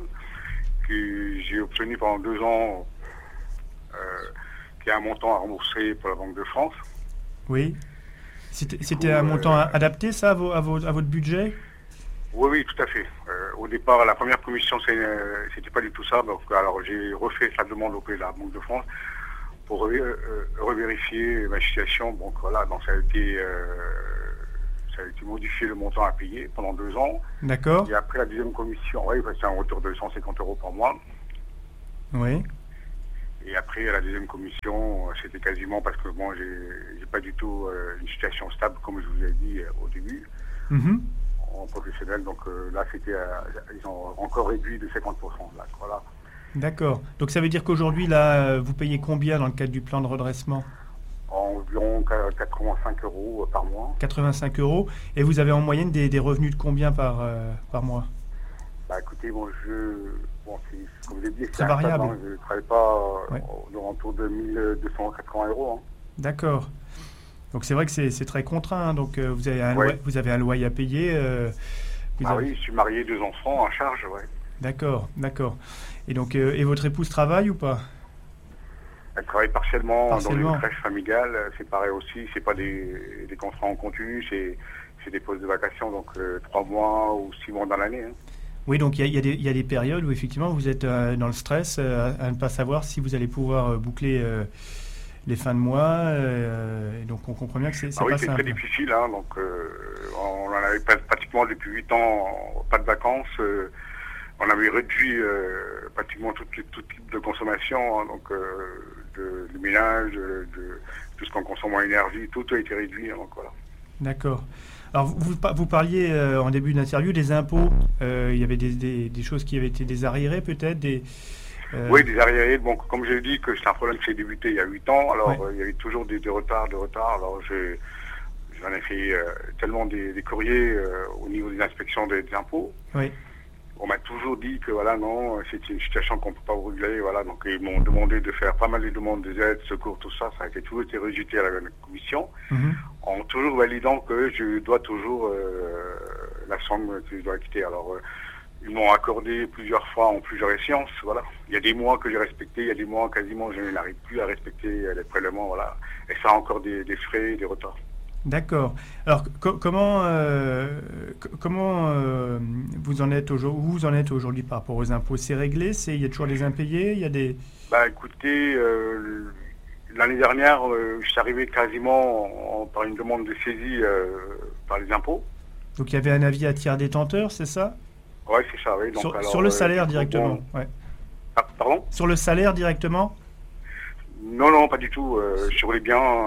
que j'ai obtenu pendant deux ans, euh, qui a un montant à rembourser pour la Banque de France. Oui. C'était, c'était coup, un montant euh, adapté, ça, à, vos, à, vos, à votre budget ? Oui, oui, tout à fait. Euh, au départ, la première commission, c'est, euh, c'était pas du tout ça. Donc, alors, j'ai refait sa demande auprès de la Banque de France pour re- euh, revérifier ma situation. Donc, voilà, donc ça a été... Euh, ça a été modifié le montant à payer pendant deux ans. D'accord. Et après la deuxième commission, oui, c'est un retour de cent cinquante euros par mois. Oui. Et après, à la deuxième commission, c'était quasiment parce que bon, j'ai, j'ai pas du tout euh, une situation stable, comme je vous ai dit euh, au début, mm-hmm. en professionnel. Donc euh, là, c'était, euh, ils ont encore réduit de cinquante pour cent. Là, voilà. D'accord. Donc ça veut dire qu'aujourd'hui, là, vous payez combien dans le cadre du plan de redressement ? Environ quatre-vingt-cinq euros par mois. quatre-vingt-cinq euros. Et vous avez en moyenne des, des revenus de combien par, euh, par mois ? Bah écoutez, bon, je, bon, c'est, comme je l'ai dit, c'est, c'est variable. Hein, je ne travaille pas euh, ouais. Dans autour de mille deux cent quatre-vingts euros. Hein. D'accord. Donc c'est vrai que c'est, c'est très contraint. Hein. Donc euh, vous, avez un ouais. loyer, vous avez un loyer à payer. Euh, Vous ah avez... oui, je suis marié, deux enfants en charge, ouais. D'accord, d'accord. Et donc, euh, et votre épouse travaille ou pas? Elle travaille partiellement, partiellement dans une crèche familiale, c'est pareil aussi, c'est pas des, des contrats en continu, c'est, c'est des pauses de vacations, donc euh, trois mois ou six mois dans l'année. Hein. Oui, donc il y, y, y a des périodes où effectivement vous êtes euh, dans le stress euh, à ne pas savoir si vous allez pouvoir euh, boucler euh, les fins de mois, euh, et donc on comprend bien que c'est, c'est ah pas oui, c'est simple. très difficile, hein, donc euh, on en avait pratiquement depuis huit ans, pas de vacances, euh, on avait réduit euh, pratiquement tout, tout, tout type de consommation, hein, donc euh, de, de ménage, de, de tout ce qu'on consomme en énergie, tout a été réduit, hein, donc voilà. D'accord. Alors vous, vous parliez euh, en début d'interview des impôts, euh, il y avait des, des, des choses qui avaient été des arriérés peut-être des, euh... Oui, des arriérés, bon, comme j'ai dit que c'est un problème qui s'est débuté il y a huit ans, alors ouais. euh, il y avait toujours des, des retards, des retards, alors je, j'en ai fait euh, tellement des, des courriers euh, au niveau des inspections des, des impôts. Oui. On m'a toujours dit que voilà, non, c'est une situation qu'on ne peut pas régler, voilà, donc ils m'ont demandé de faire pas mal de demandes des aides, secours, tout ça, ça a été toujours été rejeté à la commission, mm-hmm. en toujours validant que je dois toujours euh, la somme que je dois quitter. Alors, euh, ils m'ont accordé plusieurs fois en plusieurs échéances, voilà. Il y a des mois que j'ai respecté, il y a des mois quasiment je n'arrive plus à respecter les prélèvements, voilà. Et ça a encore des, des frais, des retards. D'accord. Alors co- comment euh, c- comment euh, vous en êtes aujourd'hui vous en êtes aujourd'hui par rapport aux impôts? C'est réglé? C'est il y a toujours des impayés? Il y a des Bah écoutez, euh, l'année dernière, euh, je suis arrivé quasiment en, en, par une demande de saisie euh, par les impôts. Donc il y avait un avis à tiers détenteur, c'est ça? Ouais, c'est ça. Oui. Donc, sur, alors, sur le salaire euh, directement. Bon... Ouais. Ah, pardon? Sur le salaire directement? Non, non, pas du tout. Euh, sur les biens. Euh,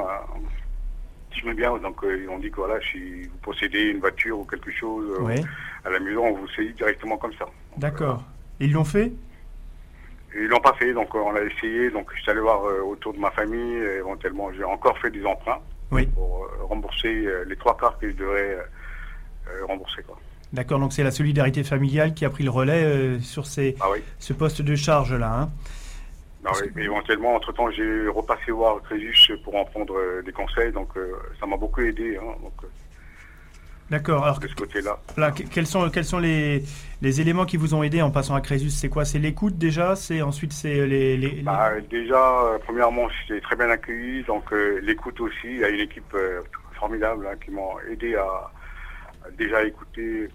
Je me bien, donc euh, ils ont dit que voilà, si vous possédez une voiture ou quelque chose euh, oui. à la maison, on vous saisit directement comme ça. Donc, d'accord. Euh, ils l'ont fait? Ils l'ont pas fait, donc euh, on a essayé. Donc je suis allé voir euh, autour de ma famille. Et éventuellement, j'ai encore fait des emprunts oui. pour euh, rembourser euh, les trois quarts que je devrais euh, rembourser, quoi. D'accord, donc c'est la solidarité familiale qui a pris le relais euh, sur ces, ah, oui. ce poste de charge là. Hein. Non, oui, mais éventuellement, entre-temps, j'ai repassé voir Crésus pour en prendre euh, des conseils, donc euh, ça m'a beaucoup aidé. Hein, donc, euh, d'accord, alors de ce côté-là. Là, quels sont, quels sont les, les éléments qui vous ont aidé en passant à Crésus? C'est quoi? C'est l'écoute déjà? C'est ensuite c'est les, les, les... Bah, déjà, euh, premièrement, j'étais très bien accueilli, donc euh, l'écoute aussi. Il y a une équipe euh, formidable hein, qui m'a aidé à, à déjà écouter.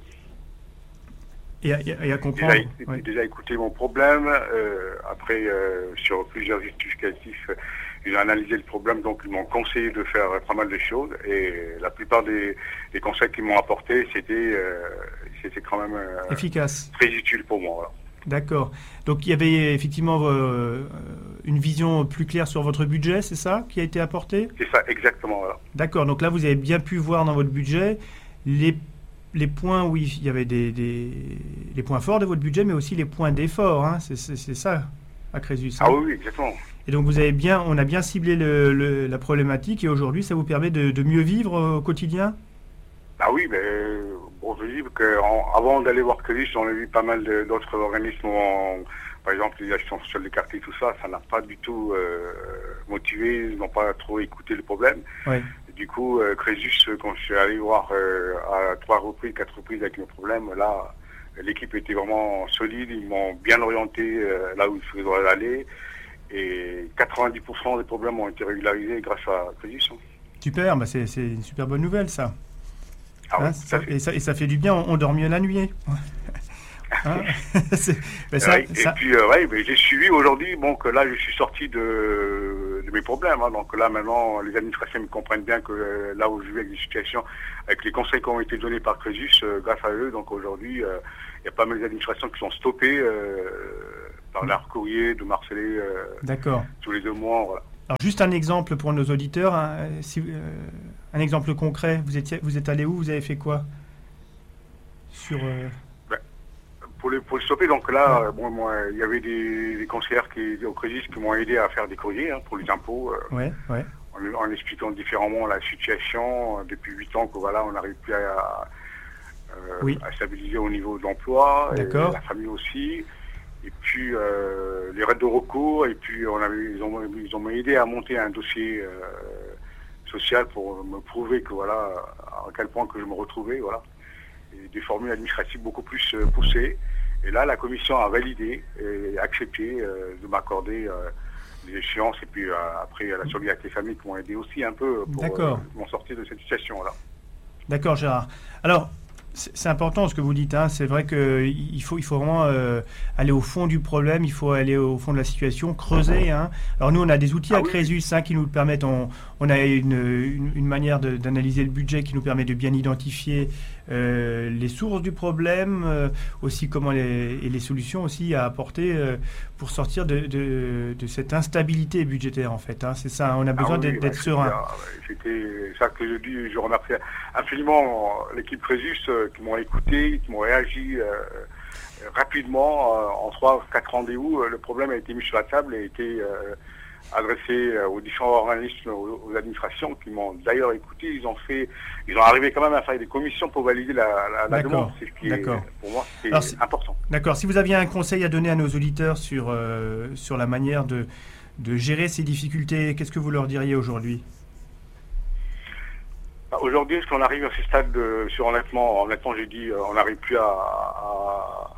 Et à, et à comprendre. Déjà, oui. déjà écouté mon problème. Euh, après, euh, sur plusieurs justificatifs, j'ai analysé le problème, donc ils m'ont conseillé de faire pas mal de choses. Et la plupart des, des conseils qu'ils m'ont apportés, c'était, euh, c'était quand même euh, efficace, très utile pour moi. Voilà. D'accord. Donc il y avait effectivement euh, une vision plus claire sur votre budget, c'est ça, qui a été apporté? C'est ça, exactement. Voilà. D'accord. Donc là, vous avez bien pu voir dans votre budget les les points où il y avait des, des les points forts de votre budget, mais aussi les points d'effort. Hein. C'est, c'est, c'est ça, à Crésus. Hein. Ah oui, exactement. Et donc vous avez bien, on a bien ciblé le, le, la problématique, et aujourd'hui, ça vous permet de, de mieux vivre au quotidien? Ah oui, mais bon, je dis qu'avant d'aller voir Crésus, on a vu pas mal de, d'autres organismes, en, par exemple les actions sociales des quartiers, tout ça, ça n'a pas du tout euh, motivé, ils n'ont pas trop écouté le problème. Oui. Du coup, euh, Crésus, quand je suis allé voir euh, à trois reprises, quatre reprises avec mes problèmes, là, l'équipe était vraiment solide, ils m'ont bien orienté euh, là où il faudrait aller, et quatre-vingt-dix pour cent des problèmes ont été régularisés grâce à Crésus. Hein. Super, bah c'est, c'est une super bonne nouvelle, ça. Ah hein, oui, ça et, ça, et ça fait du bien, on, on dort mieux la nuit. Hein mais ça, oui, ça... Et puis, euh, ouais, mais j'ai suivi aujourd'hui, bon, que là, je suis sorti de, de mes problèmes. Hein, donc là, maintenant, les administrations me comprennent bien que euh, là où je vis avec des situations, avec les conseils qui ont été donnés par Crésus, euh, grâce à eux, donc aujourd'hui, il euh, y a pas mal d'administrations qui sont stoppées euh, par leur courrier de marceler euh, D'accord. tous les deux mois. Voilà. Alors, juste un exemple pour nos auditeurs, hein, si, euh, un exemple concret, vous, étiez, vous êtes allé où? Vous avez fait quoi sur... Euh... Pour le, pour le stopper, donc là, ouais. bon, moi, il y avait des, des conseillers qui, au Crésus qui m'ont aidé à faire des courriers hein, pour les impôts, euh, ouais, ouais. En, en expliquant différemment la situation. depuis huit ans que voilà, on n'arrive plus à, euh, oui. à stabiliser au niveau de l'emploi, et la famille aussi. Et puis euh, les raids de recours, et puis on avait, ils ont, ils ont aidé à monter un dossier euh, social pour me prouver que voilà, à quel point que je me retrouvais, voilà. et des formules administratives beaucoup plus euh, poussées. Et là, la commission a validé et accepté euh, de m'accorder euh, des échéances et puis euh, après la solidarité famille qui m'ont aidé aussi un peu pour euh, m'en sortir de cette situation-là. D'accord, Gérard. Alors, c'est important ce que vous dites, hein. C'est vrai qu'il faut, il faut vraiment euh, aller au fond du problème, il faut aller au fond de la situation, creuser. Hein. Alors nous, on a des outils ah, à Crésus oui. hein, qui nous permettent, on, on a une, une, une manière de, d'analyser le budget qui nous permet de bien identifier euh, les sources du problème, euh, aussi comment les, et les solutions aussi à apporter euh, pour sortir de, de, de cette instabilité budgétaire en fait. Hein. C'est ça, on a besoin ah, oui, d'être, d'être serein. C'était ça que je dis, je remercie infiniment l'équipe Crésus euh, qui m'ont écouté, qui m'ont réagi euh, rapidement euh, en trois ou quatre rendez-vous. Le problème a été mis sur la table et a été euh, adressé euh, aux différents organismes, aux, aux administrations qui m'ont d'ailleurs écouté. Ils ont fait, ils ont arrivé quand même à faire des commissions pour valider la, la, la demande. C'est ce qui est, pour moi, c'est Alors, important. D'accord. Si vous aviez un conseil à donner à nos auditeurs sur euh, sur la manière de de gérer ces difficultés, qu'est-ce que vous leur diriez aujourd'hui ? Aujourd'hui, est-ce qu'on arrive à ce stade de, sur honnêtement, honnêtement, j'ai dit, on n'arrive plus à, à,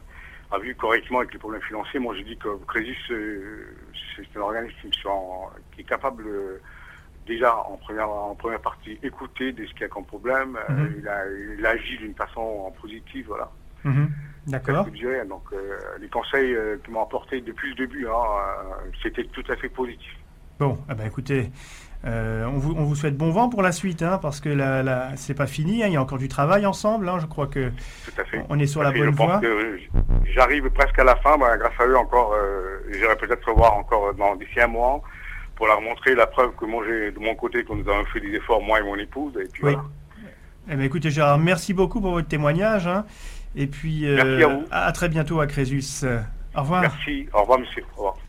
à vivre correctement avec les problèmes financiers. Moi, j'ai dit que Crésus, c'est un organisme qui, en, qui est capable de, déjà en première, en première partie, écouter de ce qu'il y a comme problème. Mm-hmm. il, a, il agit d'une façon positive, voilà. Mm-hmm. D'accord. Donc, euh, les conseils euh, qu'ils m'ont apportés depuis le début, hein, euh, c'était tout à fait positif. Bon, eh ben, écoutez. Euh, on, vous, on vous souhaite bon vent pour la suite, hein, parce que la, la, c'est pas fini, hein, il y a encore du travail ensemble. Hein, je crois que Tout à fait. on est sur Tout la bonne je voie. Pense que j'arrive presque à la fin, bah, grâce à eux encore, euh, j'irai peut-être revoir encore dans, d'ici un mois pour leur montrer la preuve que moi j'ai de mon côté que nous avons fait des efforts, moi et mon épouse. Et puis oui. Voilà. Eh bien, écoutez Gérard, merci beaucoup pour votre témoignage, hein, et puis euh, merci à, vous. À, à très bientôt à Crésus. Au revoir. Merci, au revoir monsieur. Au revoir.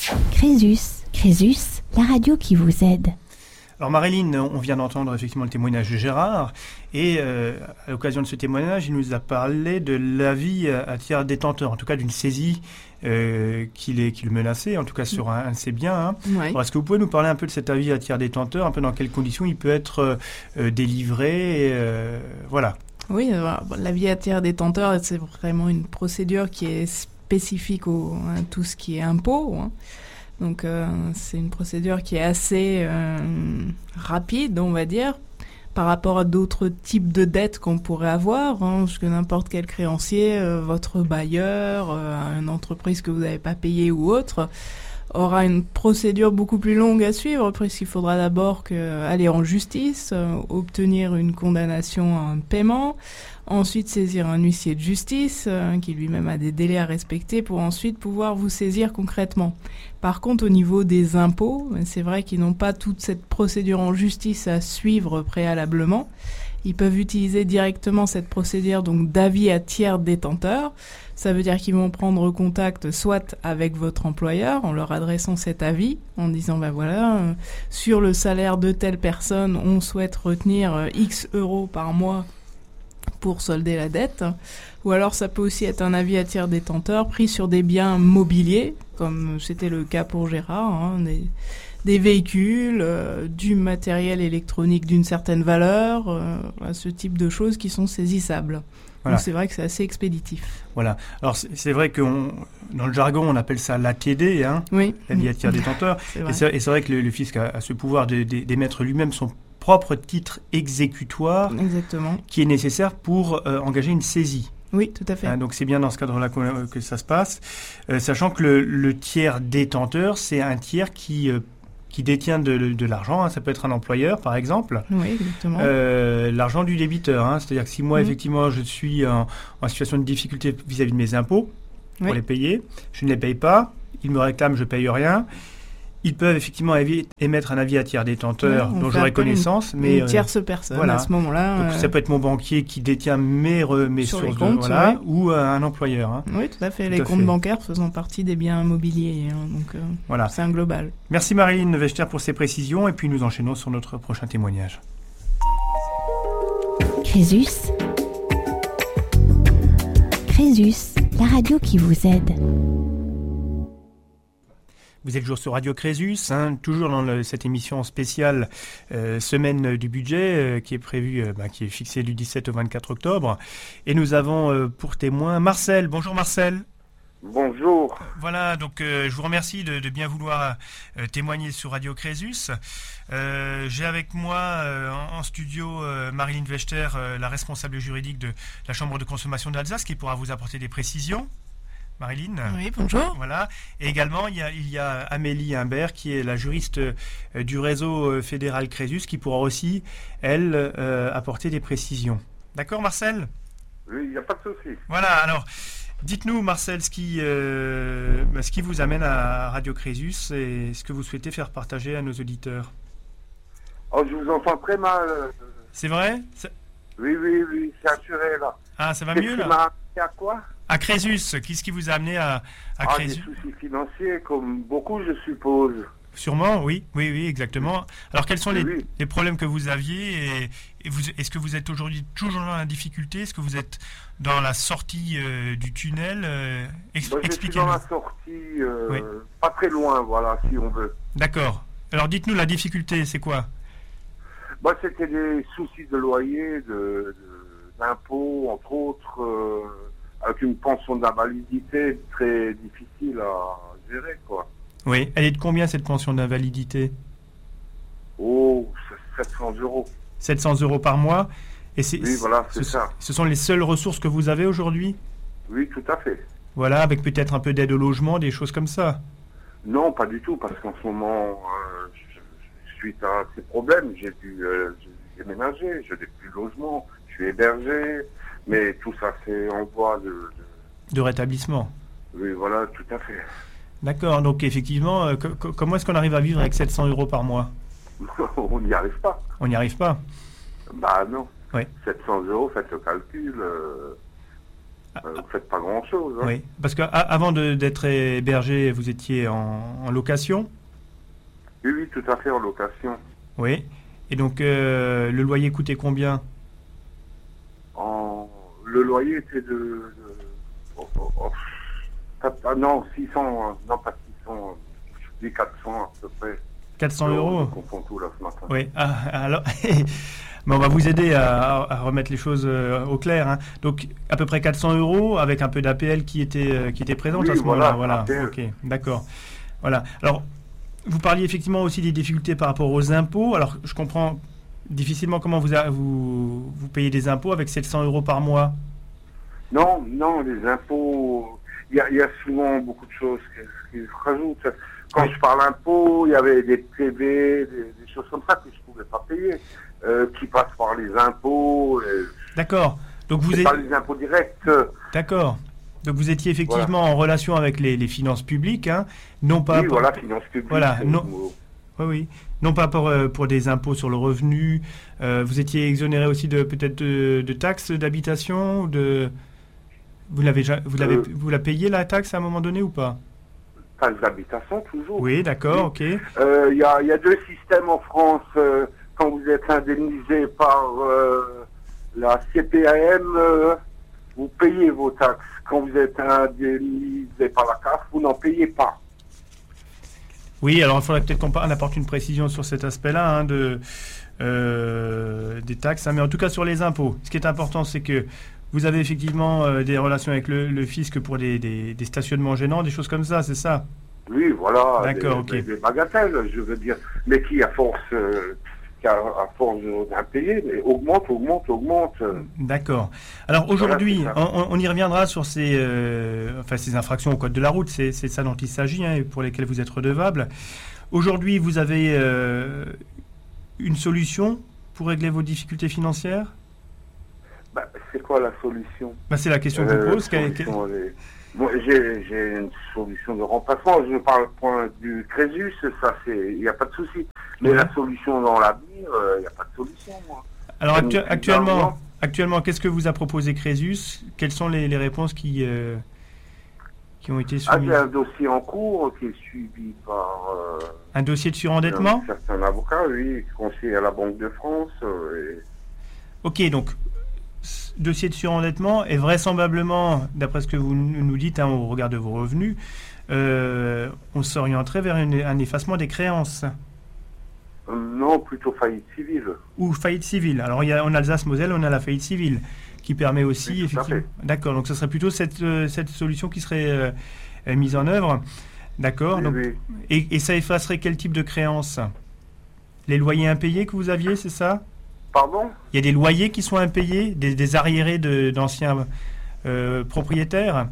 Crésus, Crésus, la radio qui vous aide. Alors Marilyn, on vient d'entendre effectivement le témoignage de Gérard et euh, à l'occasion de ce témoignage, il nous a parlé de l'avis à tiers détenteur, en tout cas d'une saisie euh, qui, est, qui le menaçait, en tout cas sur un, un de ses biens. Hein. Oui. Alors, est-ce que vous pouvez nous parler un peu de cet avis à tiers détenteur, un peu dans quelles conditions il peut être euh, délivré, et, euh, voilà. Oui, euh, l'avis à tiers détenteur, c'est vraiment une procédure qui est spécifique au, à tout ce qui est impôt, hein. Donc euh, c'est une procédure qui est assez euh, rapide, on va dire, par rapport à d'autres types de dettes qu'on pourrait avoir, hein, parce que n'importe quel créancier, euh, votre bailleur, euh, une entreprise que vous n'avez pas payée ou autre, aura une procédure beaucoup plus longue à suivre, puisqu'il faudra d'abord que, aller en justice, euh, obtenir une condamnation à un paiement, ensuite saisir un huissier de justice, euh, qui lui-même a des délais à respecter, pour ensuite pouvoir vous saisir concrètement. Par contre, au niveau des impôts, c'est vrai qu'ils n'ont pas toute cette procédure en justice à suivre préalablement. Ils peuvent utiliser directement cette procédure donc d'avis à tiers détenteur. Ça veut dire qu'ils vont prendre contact soit avec votre employeur en leur adressant cet avis, en disant ben voilà, euh, sur le salaire de telle personne, on souhaite retenir euh, X euros par mois pour solder la dette. Ou alors ça peut aussi être un avis à tiers détenteur pris sur des biens mobiliers, comme c'était le cas pour Gérard, hein, des, des véhicules, euh, du matériel électronique d'une certaine valeur, euh, ce type de choses qui sont saisissables. Voilà. Donc c'est vrai que c'est assez expéditif. Voilà. Alors c'est, c'est vrai que dans le jargon on appelle ça l'A T D, hein, oui. l'avis à tiers détenteur. c'est et, c'est, et c'est vrai que le, le fisc a, a ce pouvoir de, de, d'émettre lui-même son propre titre exécutoire. Exactement. Qui est nécessaire pour euh, engager une saisie. Oui, tout à fait. Hein, donc c'est bien dans ce cadre-là que, que ça se passe, euh, sachant que le, le tiers détenteur, c'est un tiers qui euh, qui détient de, de l'argent, hein. Ça peut être un employeur par exemple. Oui, exactement. Euh, l'argent du débiteur, hein. C'est-à-dire que si moi mmh. effectivement je suis en, en situation de difficulté vis-à-vis de mes impôts pour oui. les payer, je ne les paye pas, ils me réclament, je ne paye rien. Ils peuvent effectivement émettre un avis à tiers détenteur ouais, dont j'aurai connaissance, une, mais une tierce personne voilà. à ce moment-là. Donc, euh... ça peut être mon banquier qui détient mes, re, mes Sur sources les comptes, de, voilà, ouais. ou euh, un employeur. Hein. Oui, tout à fait. Tout les à comptes fait. bancaires faisant partie des biens immobiliers, hein, donc euh, voilà. C'est un global. Merci Marilyn Vechter pour ces précisions, et puis nous enchaînons sur notre prochain témoignage. Crésus, Crésus, la radio qui vous aide. Vous êtes toujours sur Radio Crésus, hein, toujours dans le, cette émission spéciale euh, Semaine du budget euh, qui est prévue, euh, bah, qui est fixée du dix-sept au vingt-quatre octobre. Et nous avons euh, pour témoin Marcel. Bonjour Marcel. Bonjour. Voilà, donc euh, je vous remercie de, de bien vouloir euh, témoigner sur Radio Crésus. Euh, j'ai avec moi euh, en, en studio euh, Marilyn Wechter, euh, la responsable juridique de la Chambre de consommation d'Alsace, qui pourra vous apporter des précisions. Marilyn. Oui, bonjour. Voilà. Et également, il y a, il y a Amélie Imbert, qui est la juriste euh, du réseau euh, fédéral Crésus, qui pourra aussi, elle, euh, apporter des précisions. D'accord, Marcel ? Oui, il n'y a pas de souci. Voilà, alors, dites-nous, Marcel, ce qui, euh, ce qui vous amène à Radio Crésus et ce que vous souhaitez faire partager à nos auditeurs. Oh, je vous entends très mal. C'est vrai ? C'est... Oui, oui, oui, c'est assuré, là. Ah, ça va Qu'est-ce mieux, qui là ? m'a amené à quoi ? À Crésus, qu'est-ce qui vous a amené à, à ah, Crésus ? Des soucis financiers, comme beaucoup, je suppose. Sûrement, oui, oui, oui, exactement. Alors, quels sont les, oui. les problèmes que vous aviez et, et vous, est-ce que vous êtes aujourd'hui toujours dans la difficulté ? Est-ce que vous êtes dans la sortie euh, du tunnel euh, ex- Moi, je suis dans la sortie, euh, oui. Pas très loin, voilà, si on veut. D'accord. Alors, dites-nous, la difficulté, c'est quoi ? Moi, c'était des soucis de loyer, de, de, d'impôts, entre autres, euh, avec une pension d'invalidité très difficile à gérer, quoi. Oui, elle est de combien cette pension d'invalidité ? Oh, sept cents euros. sept cents euros par mois. Et c'est, oui, voilà, c'est ce, ça. Ce sont les seules ressources que vous avez aujourd'hui ? Oui, tout à fait. Voilà, avec peut-être un peu d'aide au logement, des choses comme ça ? Non, pas du tout, parce qu'en ce moment, euh, je, je, suite à ces problèmes, j'ai dû, euh, j'ai dû déménager, je n'ai plus de logement, je suis hébergé, mais tout ça, c'est en voie de... De, de rétablissement. Oui, voilà, tout à fait. D'accord, donc effectivement, euh, co- comment est-ce qu'on arrive à vivre avec sept cents euros par mois ? On n'y arrive pas. On n'y arrive pas ? Bah non. Oui. sept cents euros, faites le calcul, euh, ah, euh, vous faites pas grand-chose. Hein. Oui, parce qu'avant d'être hébergé, vous étiez en, en location ? Oui, oui, tout à fait, en location. Oui, et donc euh, le loyer coûtait combien ? en... Le loyer était de... de... Oh, oh, oh. Ah non, six cents, hein. Non pas six cents, je dis quatre cents à peu près. quatre cents euros ? Je confonds tout là ce matin. Oui, ah, alors, mais on va vous aider à, à remettre les choses euh, au clair. Hein. Donc à peu près quatre cents euros avec un peu d'A P L qui était, euh, qui était présente oui, à ce voilà, moment-là. Voilà, ok, d'accord. Voilà. Alors, vous parliez effectivement aussi des difficultés par rapport aux impôts. Alors, je comprends difficilement comment vous, a, vous, vous payez des impôts avec sept cents euros par mois. Non, non, les impôts... Il y, y a souvent beaucoup de choses qui, qui se rajoutent. Quand oui. je parle impôts, il y avait des P V, des, des choses comme ça que je ne pouvais pas payer, euh, qui passent par les impôts. Et... D'accord. Donc vous êtes pas les impôts directs. D'accord. Donc vous étiez effectivement voilà. en relation avec les, les finances publiques, hein, non pas. Oui, pour... voilà, finances publiques. Voilà, non. Oui, oui. Non pas pour, euh, pour des impôts sur le revenu. Euh, vous étiez exonéré aussi de peut-être de, de taxes d'habitation, de. Vous l'avez, vous l'avez, euh, vous la payé la taxe à un moment donné ou pas ? Taxe d'habitation toujours. Oui, d'accord, ok. Il euh, y, a, y a deux systèmes en France. Euh, quand vous êtes indemnisé par euh, la C P A M, euh, vous payez vos taxes. Quand vous êtes indemnisé par la C A F, vous n'en payez pas. Oui, alors il faudrait peut-être qu'on apporte une précision sur cet aspect-là hein, de, euh, des taxes. Hein, mais en tout cas sur les impôts, ce qui est important, c'est que vous avez effectivement euh, des relations avec le, le fisc pour des, des, des stationnements gênants, des choses comme ça, c'est ça ? Oui, voilà. D'accord, des, ok. Des, des bagatelles, je veux dire. Mais qui, à force, euh, qui a, à force d'impayer, mais augmente, augmente, augmente. D'accord. Alors aujourd'hui, voilà, on, on y reviendra sur ces, euh, enfin, ces infractions au code de la route, c'est, c'est ça dont il s'agit, hein, pour lesquelles vous êtes redevable. Aujourd'hui, vous avez euh, une solution pour régler vos difficultés financières ? Bah, c'est quoi la solution ? Bah, c'est la question que euh, je pose. Solution, les... bon, j'ai, j'ai une solution de remplacement. Je parle point du Crésus, ça, il n'y a pas de souci. Mais ouais. la solution dans l'avenir, il euh, n'y a pas de solution, moi. Alors, actu- actuellement, actuellement, qu'est-ce que vous a proposé Crésus ? Quelles sont les, les réponses qui, euh, qui ont été soumises ? Ah, il y a un dossier en cours qui est suivi par... Euh, un dossier de surendettement ? Un certain avocat, oui, conseiller à la Banque de France. Euh, et... Ok, donc... dossier de surendettement et vraisemblablement, d'après ce que vous nous dites, hein, au regard de vos revenus, euh, on s'orienterait vers une, un effacement des créances. Euh, non, plutôt faillite civile. Ou faillite civile. Alors, il y a, en Alsace-Moselle, on a la faillite civile qui permet aussi, oui, effectivement... D'accord, donc ce serait plutôt cette, euh, cette solution qui serait euh, euh, mise en œuvre. D'accord. Oui, donc, oui. Et, et ça effacerait quel type de créances? Les loyers impayés que vous aviez, c'est ça? Pardon? Il y a des loyers qui sont impayés, des, des arriérés de, d'anciens euh, propriétaires?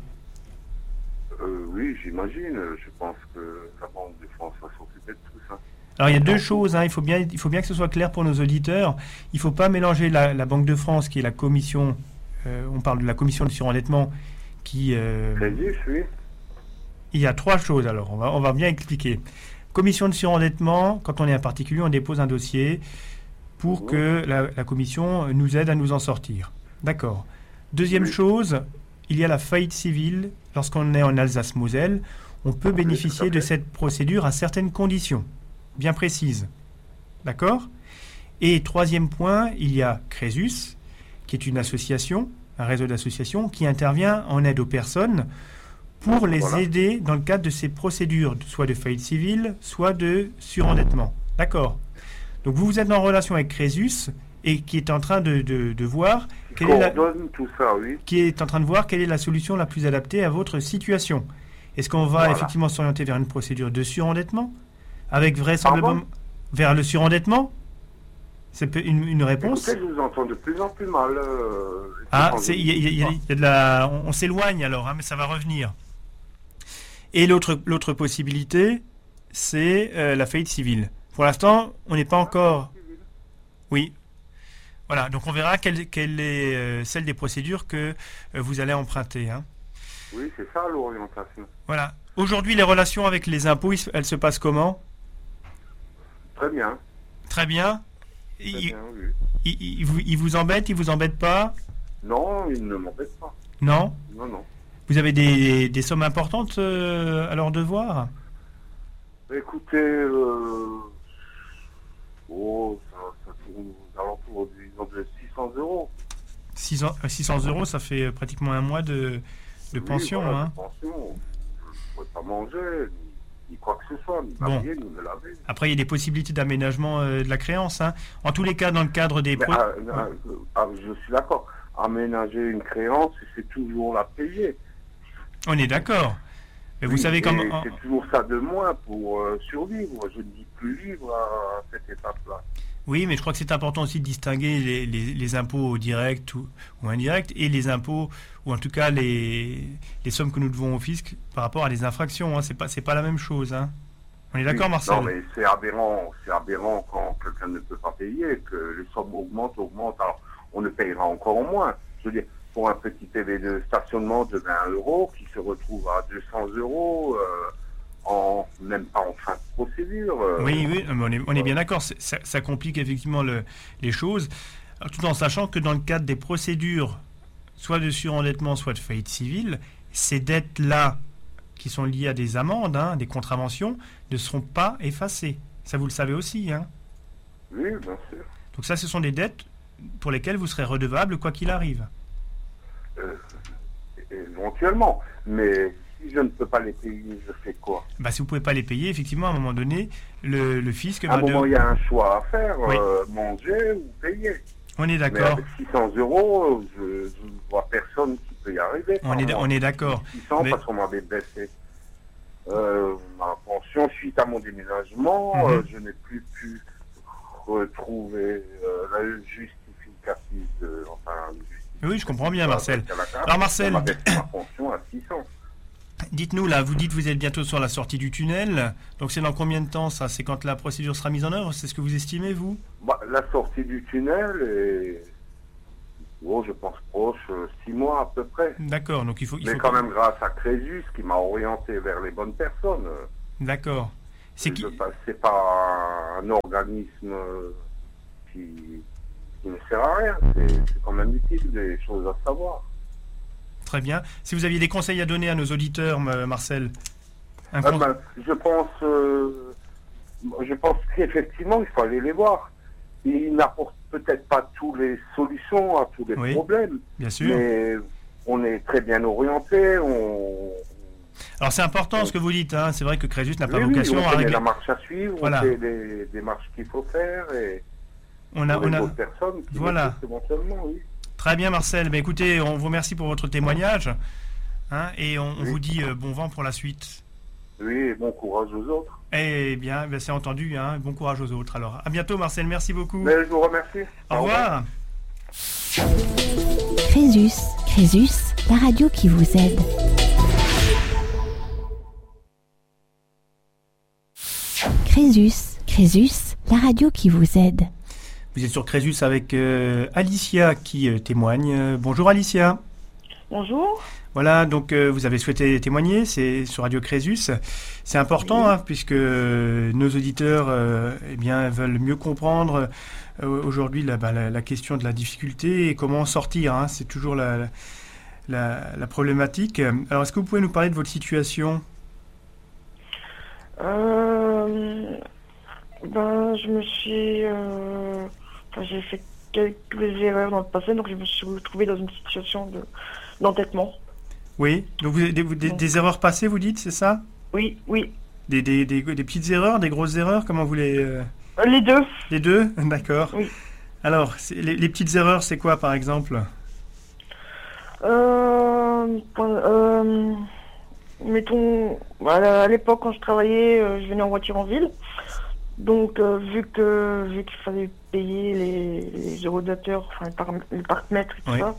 euh, Oui, j'imagine. Je pense que la Banque de France va s'occuper de tout ça. Alors il y a deux choses, hein. il, faut bien, il faut bien que ce soit clair pour nos auditeurs. Il ne faut pas mélanger la, la Banque de France, qui est la commission, euh, on parle de la commission de surendettement, qui... Euh, Crédit, oui. Il y a trois choses, alors on va, on va bien expliquer. Commission de surendettement, quand on est un particulier, on dépose un dossier pour que la, la commission nous aide à nous en sortir. D'accord. Deuxième oui. chose, il y a la faillite civile. Lorsqu'on est en Alsace-Moselle, on peut oui, bénéficier de cette procédure à certaines conditions, bien précises. D'accord? Et troisième point, il y a Crésus, qui est une association, un réseau d'associations, qui intervient en aide aux personnes pour les voilà. aider dans le cadre de ces procédures, soit de faillite civile, soit de surendettement. D'accord. Donc vous, vous êtes en relation avec Crésus et qui est en train de, de, de voir quelle est la, tout ça, oui. qui est en train de voir quelle est la solution la plus adaptée à votre situation. Est-ce qu'on va voilà. effectivement s'orienter vers une procédure de surendettement, avec vraisemblablement vers le surendettement? C'est une, une réponse. Écoutez, je vous entends de plus en plus mal. Euh, ah, il y, y, y, y a de la, on, on s'éloigne alors, hein, mais ça va revenir. Et l'autre, l'autre possibilité, c'est euh, la faillite civile. Pour l'instant, on n'est pas encore... Oui. Voilà, donc on verra quelle, quelle est euh, celle des procédures que euh, vous allez emprunter. Hein. Oui, c'est ça l'orientation. Voilà. Aujourd'hui, les relations avec les impôts, elles se passent comment? Très bien. Très bien. Très il, bien, oui. il, il, vous, il vous embête, il vous embête pas? Non, il ne m'embête pas. Non? Non, non. Vous avez des, des sommes importantes euh, à leur devoir? Écoutez, euh... oh, ça, ça tourne aux alentours de six cents euros. six cents euros, ça fait pratiquement un mois de, de oui, pension. Voilà, hein. de pension. Je ne peux pas manger, ni, ni quoi que ce soit, ni bon. m'habiller, ni me laver. Après, il y a des possibilités d'aménagement euh, de la créance. Hein. En tous les cas, dans le cadre des... Mais, pro... ah, ah, ah, je suis d'accord. Aménager une créance, c'est toujours la payer. On est d'accord. Mais oui, vous savez comment... C'est toujours ça de moins pour euh, survivre. Je ne dis plus vivre à cette étape-là. Oui, mais je crois que c'est important aussi de distinguer les, les, les impôts directs ou, ou indirects et les impôts, ou en tout cas les, les sommes que nous devons au fisc par rapport à des infractions. Hein. C'est pas, c'est pas la même chose. Hein. On est d'accord, oui, Marcel? Non, mais c'est aberrant, c'est aberrant quand quelqu'un ne peut pas payer, que les sommes augmentent, augmentent. Alors, on ne payera encore moins. Je veux dire, pour un petit P V de stationnement de vingt euros qui se retrouve à deux cents euros, euh, en, même pas en fin de procédure. Euh, oui, oui, on est, on est bien d'accord. Ça, ça complique effectivement le, les choses, alors, tout en sachant que dans le cadre des procédures, soit de surendettement, soit de faillite civile, ces dettes-là, qui sont liées à des amendes, hein, des contraventions, ne seront pas effacées. Ça, vous le savez aussi. Hein. Oui, bien sûr. Donc ça, ce sont des dettes pour lesquelles vous serez redevable quoi qu'il arrive. Euh, éventuellement, mais si je ne peux pas les payer, je fais quoi? Bah, si vous ne pouvez pas les payer, effectivement, à un moment donné, le, le fisc... À un moment, de... il y a un choix à faire, oui. euh, manger ou payer. On est d'accord. Mais avec six cents euros, je ne vois personne qui peut y arriver. On est, on est d'accord. six cents mais... parce qu'on m'avait baissé euh, ma pension suite à mon déménagement. Mm-hmm. euh, je n'ai plus pu retrouver euh, la justificative de... Enfin, oui, je comprends bien, Marcel. Alors, Marcel, dites-nous, là, vous dites que vous êtes bientôt sur la sortie du tunnel. Donc, c'est dans combien de temps, ça? C'est quand la procédure sera mise en œuvre? C'est ce que vous estimez, vous? bah, La sortie du tunnel est, oh, je pense, proche, euh, six mois à peu près. D'accord, donc il faut... Il Mais faut quand que... même grâce à Crésus, qui m'a orienté vers les bonnes personnes. D'accord. C'est qui... C'est pas un organisme qui... qui ne sert à rien, c'est quand même utile, des choses à savoir. Très bien. Si vous aviez des conseils à donner à nos auditeurs, Marcel? Un euh, ben, je pense, euh, je pense qu'effectivement, il faut aller les voir. Ils n'apportent peut-être pas toutes les solutions à tous les oui, problèmes, bien sûr. mais on est très bien orienté, on, Alors c'est important ce que vous dites, hein. C'est vrai que Crésus n'a pas oui, vocation oui, on à régler. la marche à suivre, voilà. on sait les démarches qu'il faut faire et on a, on a... d'autres personnes qui voilà. éventuellement, oui. Très bien Marcel, mais écoutez, on vous remercie pour votre témoignage hein, et on, on oui. vous dit euh, bon vent pour la suite. Oui, et bon courage aux autres. Eh bien, ben, c'est entendu, hein. Bon courage aux autres. Alors, à bientôt Marcel, merci beaucoup. Mais je vous remercie. Au, Au revoir. Crésus, Crésus, la radio qui vous aide. Crésus, Crésus, la radio qui vous aide. Vous êtes sur Crésus avec euh, Alicia qui euh, témoigne. Euh, bonjour Alicia. Bonjour. Voilà, donc euh, vous avez souhaité témoigner, c'est sur Radio Crésus. C'est important, oui. hein, puisque euh, nos auditeurs euh, eh bien, veulent mieux comprendre euh, aujourd'hui la, bah, la, la question de la difficulté et comment en sortir. Hein, c'est toujours la, la, la problématique. Alors, est-ce que vous pouvez nous parler de votre situation ? euh, ben, Je me suis... Euh, enfin, j'ai fait quelques erreurs dans le passé, donc je me suis retrouvée dans une situation de, d'entêtement. Oui, donc vous avez des, des, des erreurs passées, vous dites, c'est ça ? Oui, oui. Des, des, des, des petites erreurs, des grosses erreurs, comment vous les... Euh... Les deux. Les deux, d'accord. Oui. Alors, les, les petites erreurs, c'est quoi, par exemple ? euh, euh, Mettons, à l'époque, quand je travaillais, je venais en voiture en ville. Donc, euh, vu que vu qu'il fallait payer les, les eurodateurs, enfin les, par, les parcs-mètres et tout oui. ça,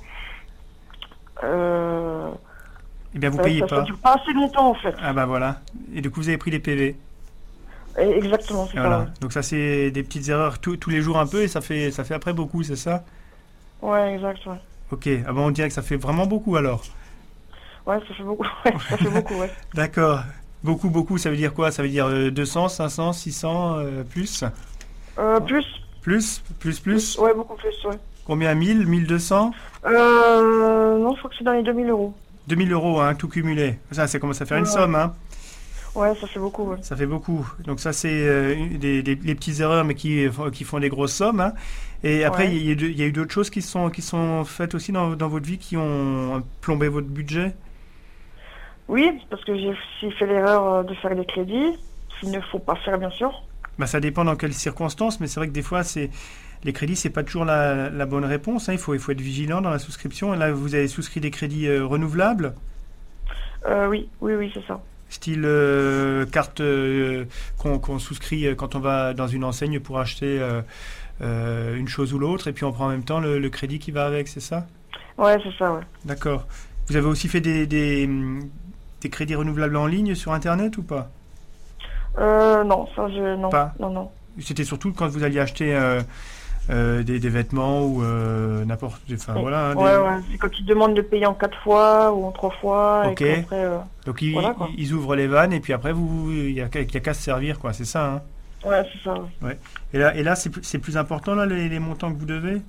euh, eh bien, vous ça, payez ça, pas. Ça dure pas assez longtemps, en fait. Ah bah voilà. Et du coup, vous avez pris les P V. Et exactement, c'est voilà. ça. Ouais. Donc ça, c'est des petites erreurs tous, tous les jours un peu, et ça fait ça fait après beaucoup, c'est ça ? Ouais, exact, ouais. Ok. Ah bon, on dirait que ça fait vraiment beaucoup alors. Ouais, ça fait beaucoup. Ouais, ça fait beaucoup, ouais. D'accord. Beaucoup, beaucoup, ça veut dire quoi ? Ça veut dire euh, deux cents, cinq cents, six cents, euh, plus euh, Plus. Plus Plus, plus Ouais, beaucoup plus, ouais. Combien ? mille, mille deux cents ? Euh... Non, je crois que c'est dans les deux mille euros. deux mille euros, hein, tout cumulé. Ça, ça commence à faire ouais. une somme, hein. Ouais, ça fait beaucoup, ouais. Ça fait beaucoup. Donc ça, c'est euh, des, des, des petites erreurs, mais qui, qui font des grosses sommes, hein. Et après, il ouais. y, y, y a eu d'autres choses qui sont, qui sont faites aussi dans, dans votre vie, qui ont plombé votre budget ? Oui, parce que j'ai aussi fait l'erreur de faire des crédits, qu'il ne faut pas faire, bien sûr. Bah, ça dépend dans quelles circonstances, mais c'est vrai que des fois, c'est... les crédits, c'est pas toujours la, la bonne réponse. Hein. Il faut, il faut être vigilant dans la souscription. Et là, vous avez souscrit des crédits euh, renouvelables ? euh, Oui, oui, oui, c'est ça. Style euh, carte euh, qu'on, qu'on souscrit quand on va dans une enseigne pour acheter euh, euh, une chose ou l'autre, et puis on prend en même temps le, le crédit qui va avec, c'est ça ? Ouais, c'est ça, ouais. D'accord. Vous avez aussi fait des, des, des crédits renouvelables en ligne sur Internet ou pas ? Euh, non, ça, je... Non, pas. non, non. C'était surtout quand vous alliez acheter... Euh, Euh, des, des vêtements ou euh, n'importe enfin, oui. voilà, hein, ouais, des... ouais. C'est quand ils demandent de payer en quatre fois ou en trois fois. Ok. Et après, euh... donc ils, voilà, ils ouvrent les vannes et puis après vous il n'y a, a qu'à se servir, quoi, c'est ça, hein. Ouais, c'est ça. Ouais. Et là, et là c'est, c'est plus important là les, les montants que vous devez.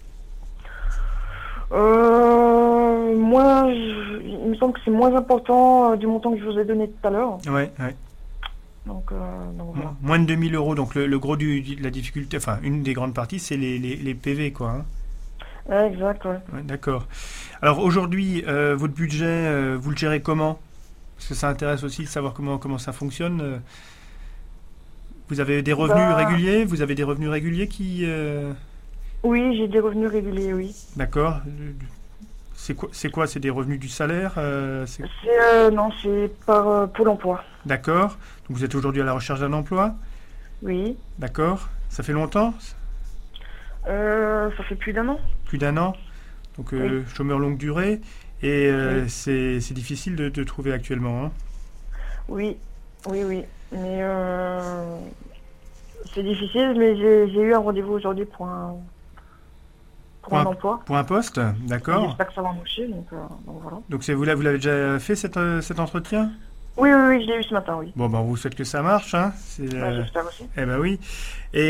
Euh, moi, je... il me semble que c'est moins important euh, du montant que je vous ai donné tout à l'heure. Ouais, ouais. Donc, euh, donc voilà. Moins de deux mille euros, donc le, le gros du, du, de la difficulté, enfin une des grandes parties, c'est les, les, les P V, quoi. Hein. Ouais, exact, ouais. Ouais, d'accord. Alors aujourd'hui, euh, votre budget, euh, vous le gérez comment ? Parce que ça intéresse aussi de savoir comment, comment ça fonctionne. Vous avez des revenus bah... réguliers ? Vous avez des revenus réguliers qui... Euh... Oui, j'ai des revenus réguliers, oui. D'accord. C'est quoi, c'est quoi ? C'est des revenus du salaire euh, c'est... C'est, euh, Non, c'est par euh, Pôle emploi. D'accord. Donc vous êtes aujourd'hui à la recherche d'un emploi ? Oui. D'accord. Ça fait longtemps ? euh, Ça fait plus d'un an. Plus d'un an ? Donc euh, oui. Chômeur longue durée. Et euh, oui. c'est, c'est difficile de, de trouver actuellement, hein ? Oui, oui, oui. Mais euh, c'est difficile, mais j'ai, j'ai eu un rendez-vous aujourd'hui pour un... Pour, pour un, un emploi. Pour un poste, d'accord. J'espère que ça va marcher, donc, euh, donc voilà. Donc c'est, vous, là, vous l'avez déjà fait cet, euh, cet entretien ? Oui, oui, oui, je l'ai eu ce matin, oui. Bon, ben, on vous souhaite que ça marche, hein. C'est, bah, euh... j'espère aussi. Eh ben oui. Et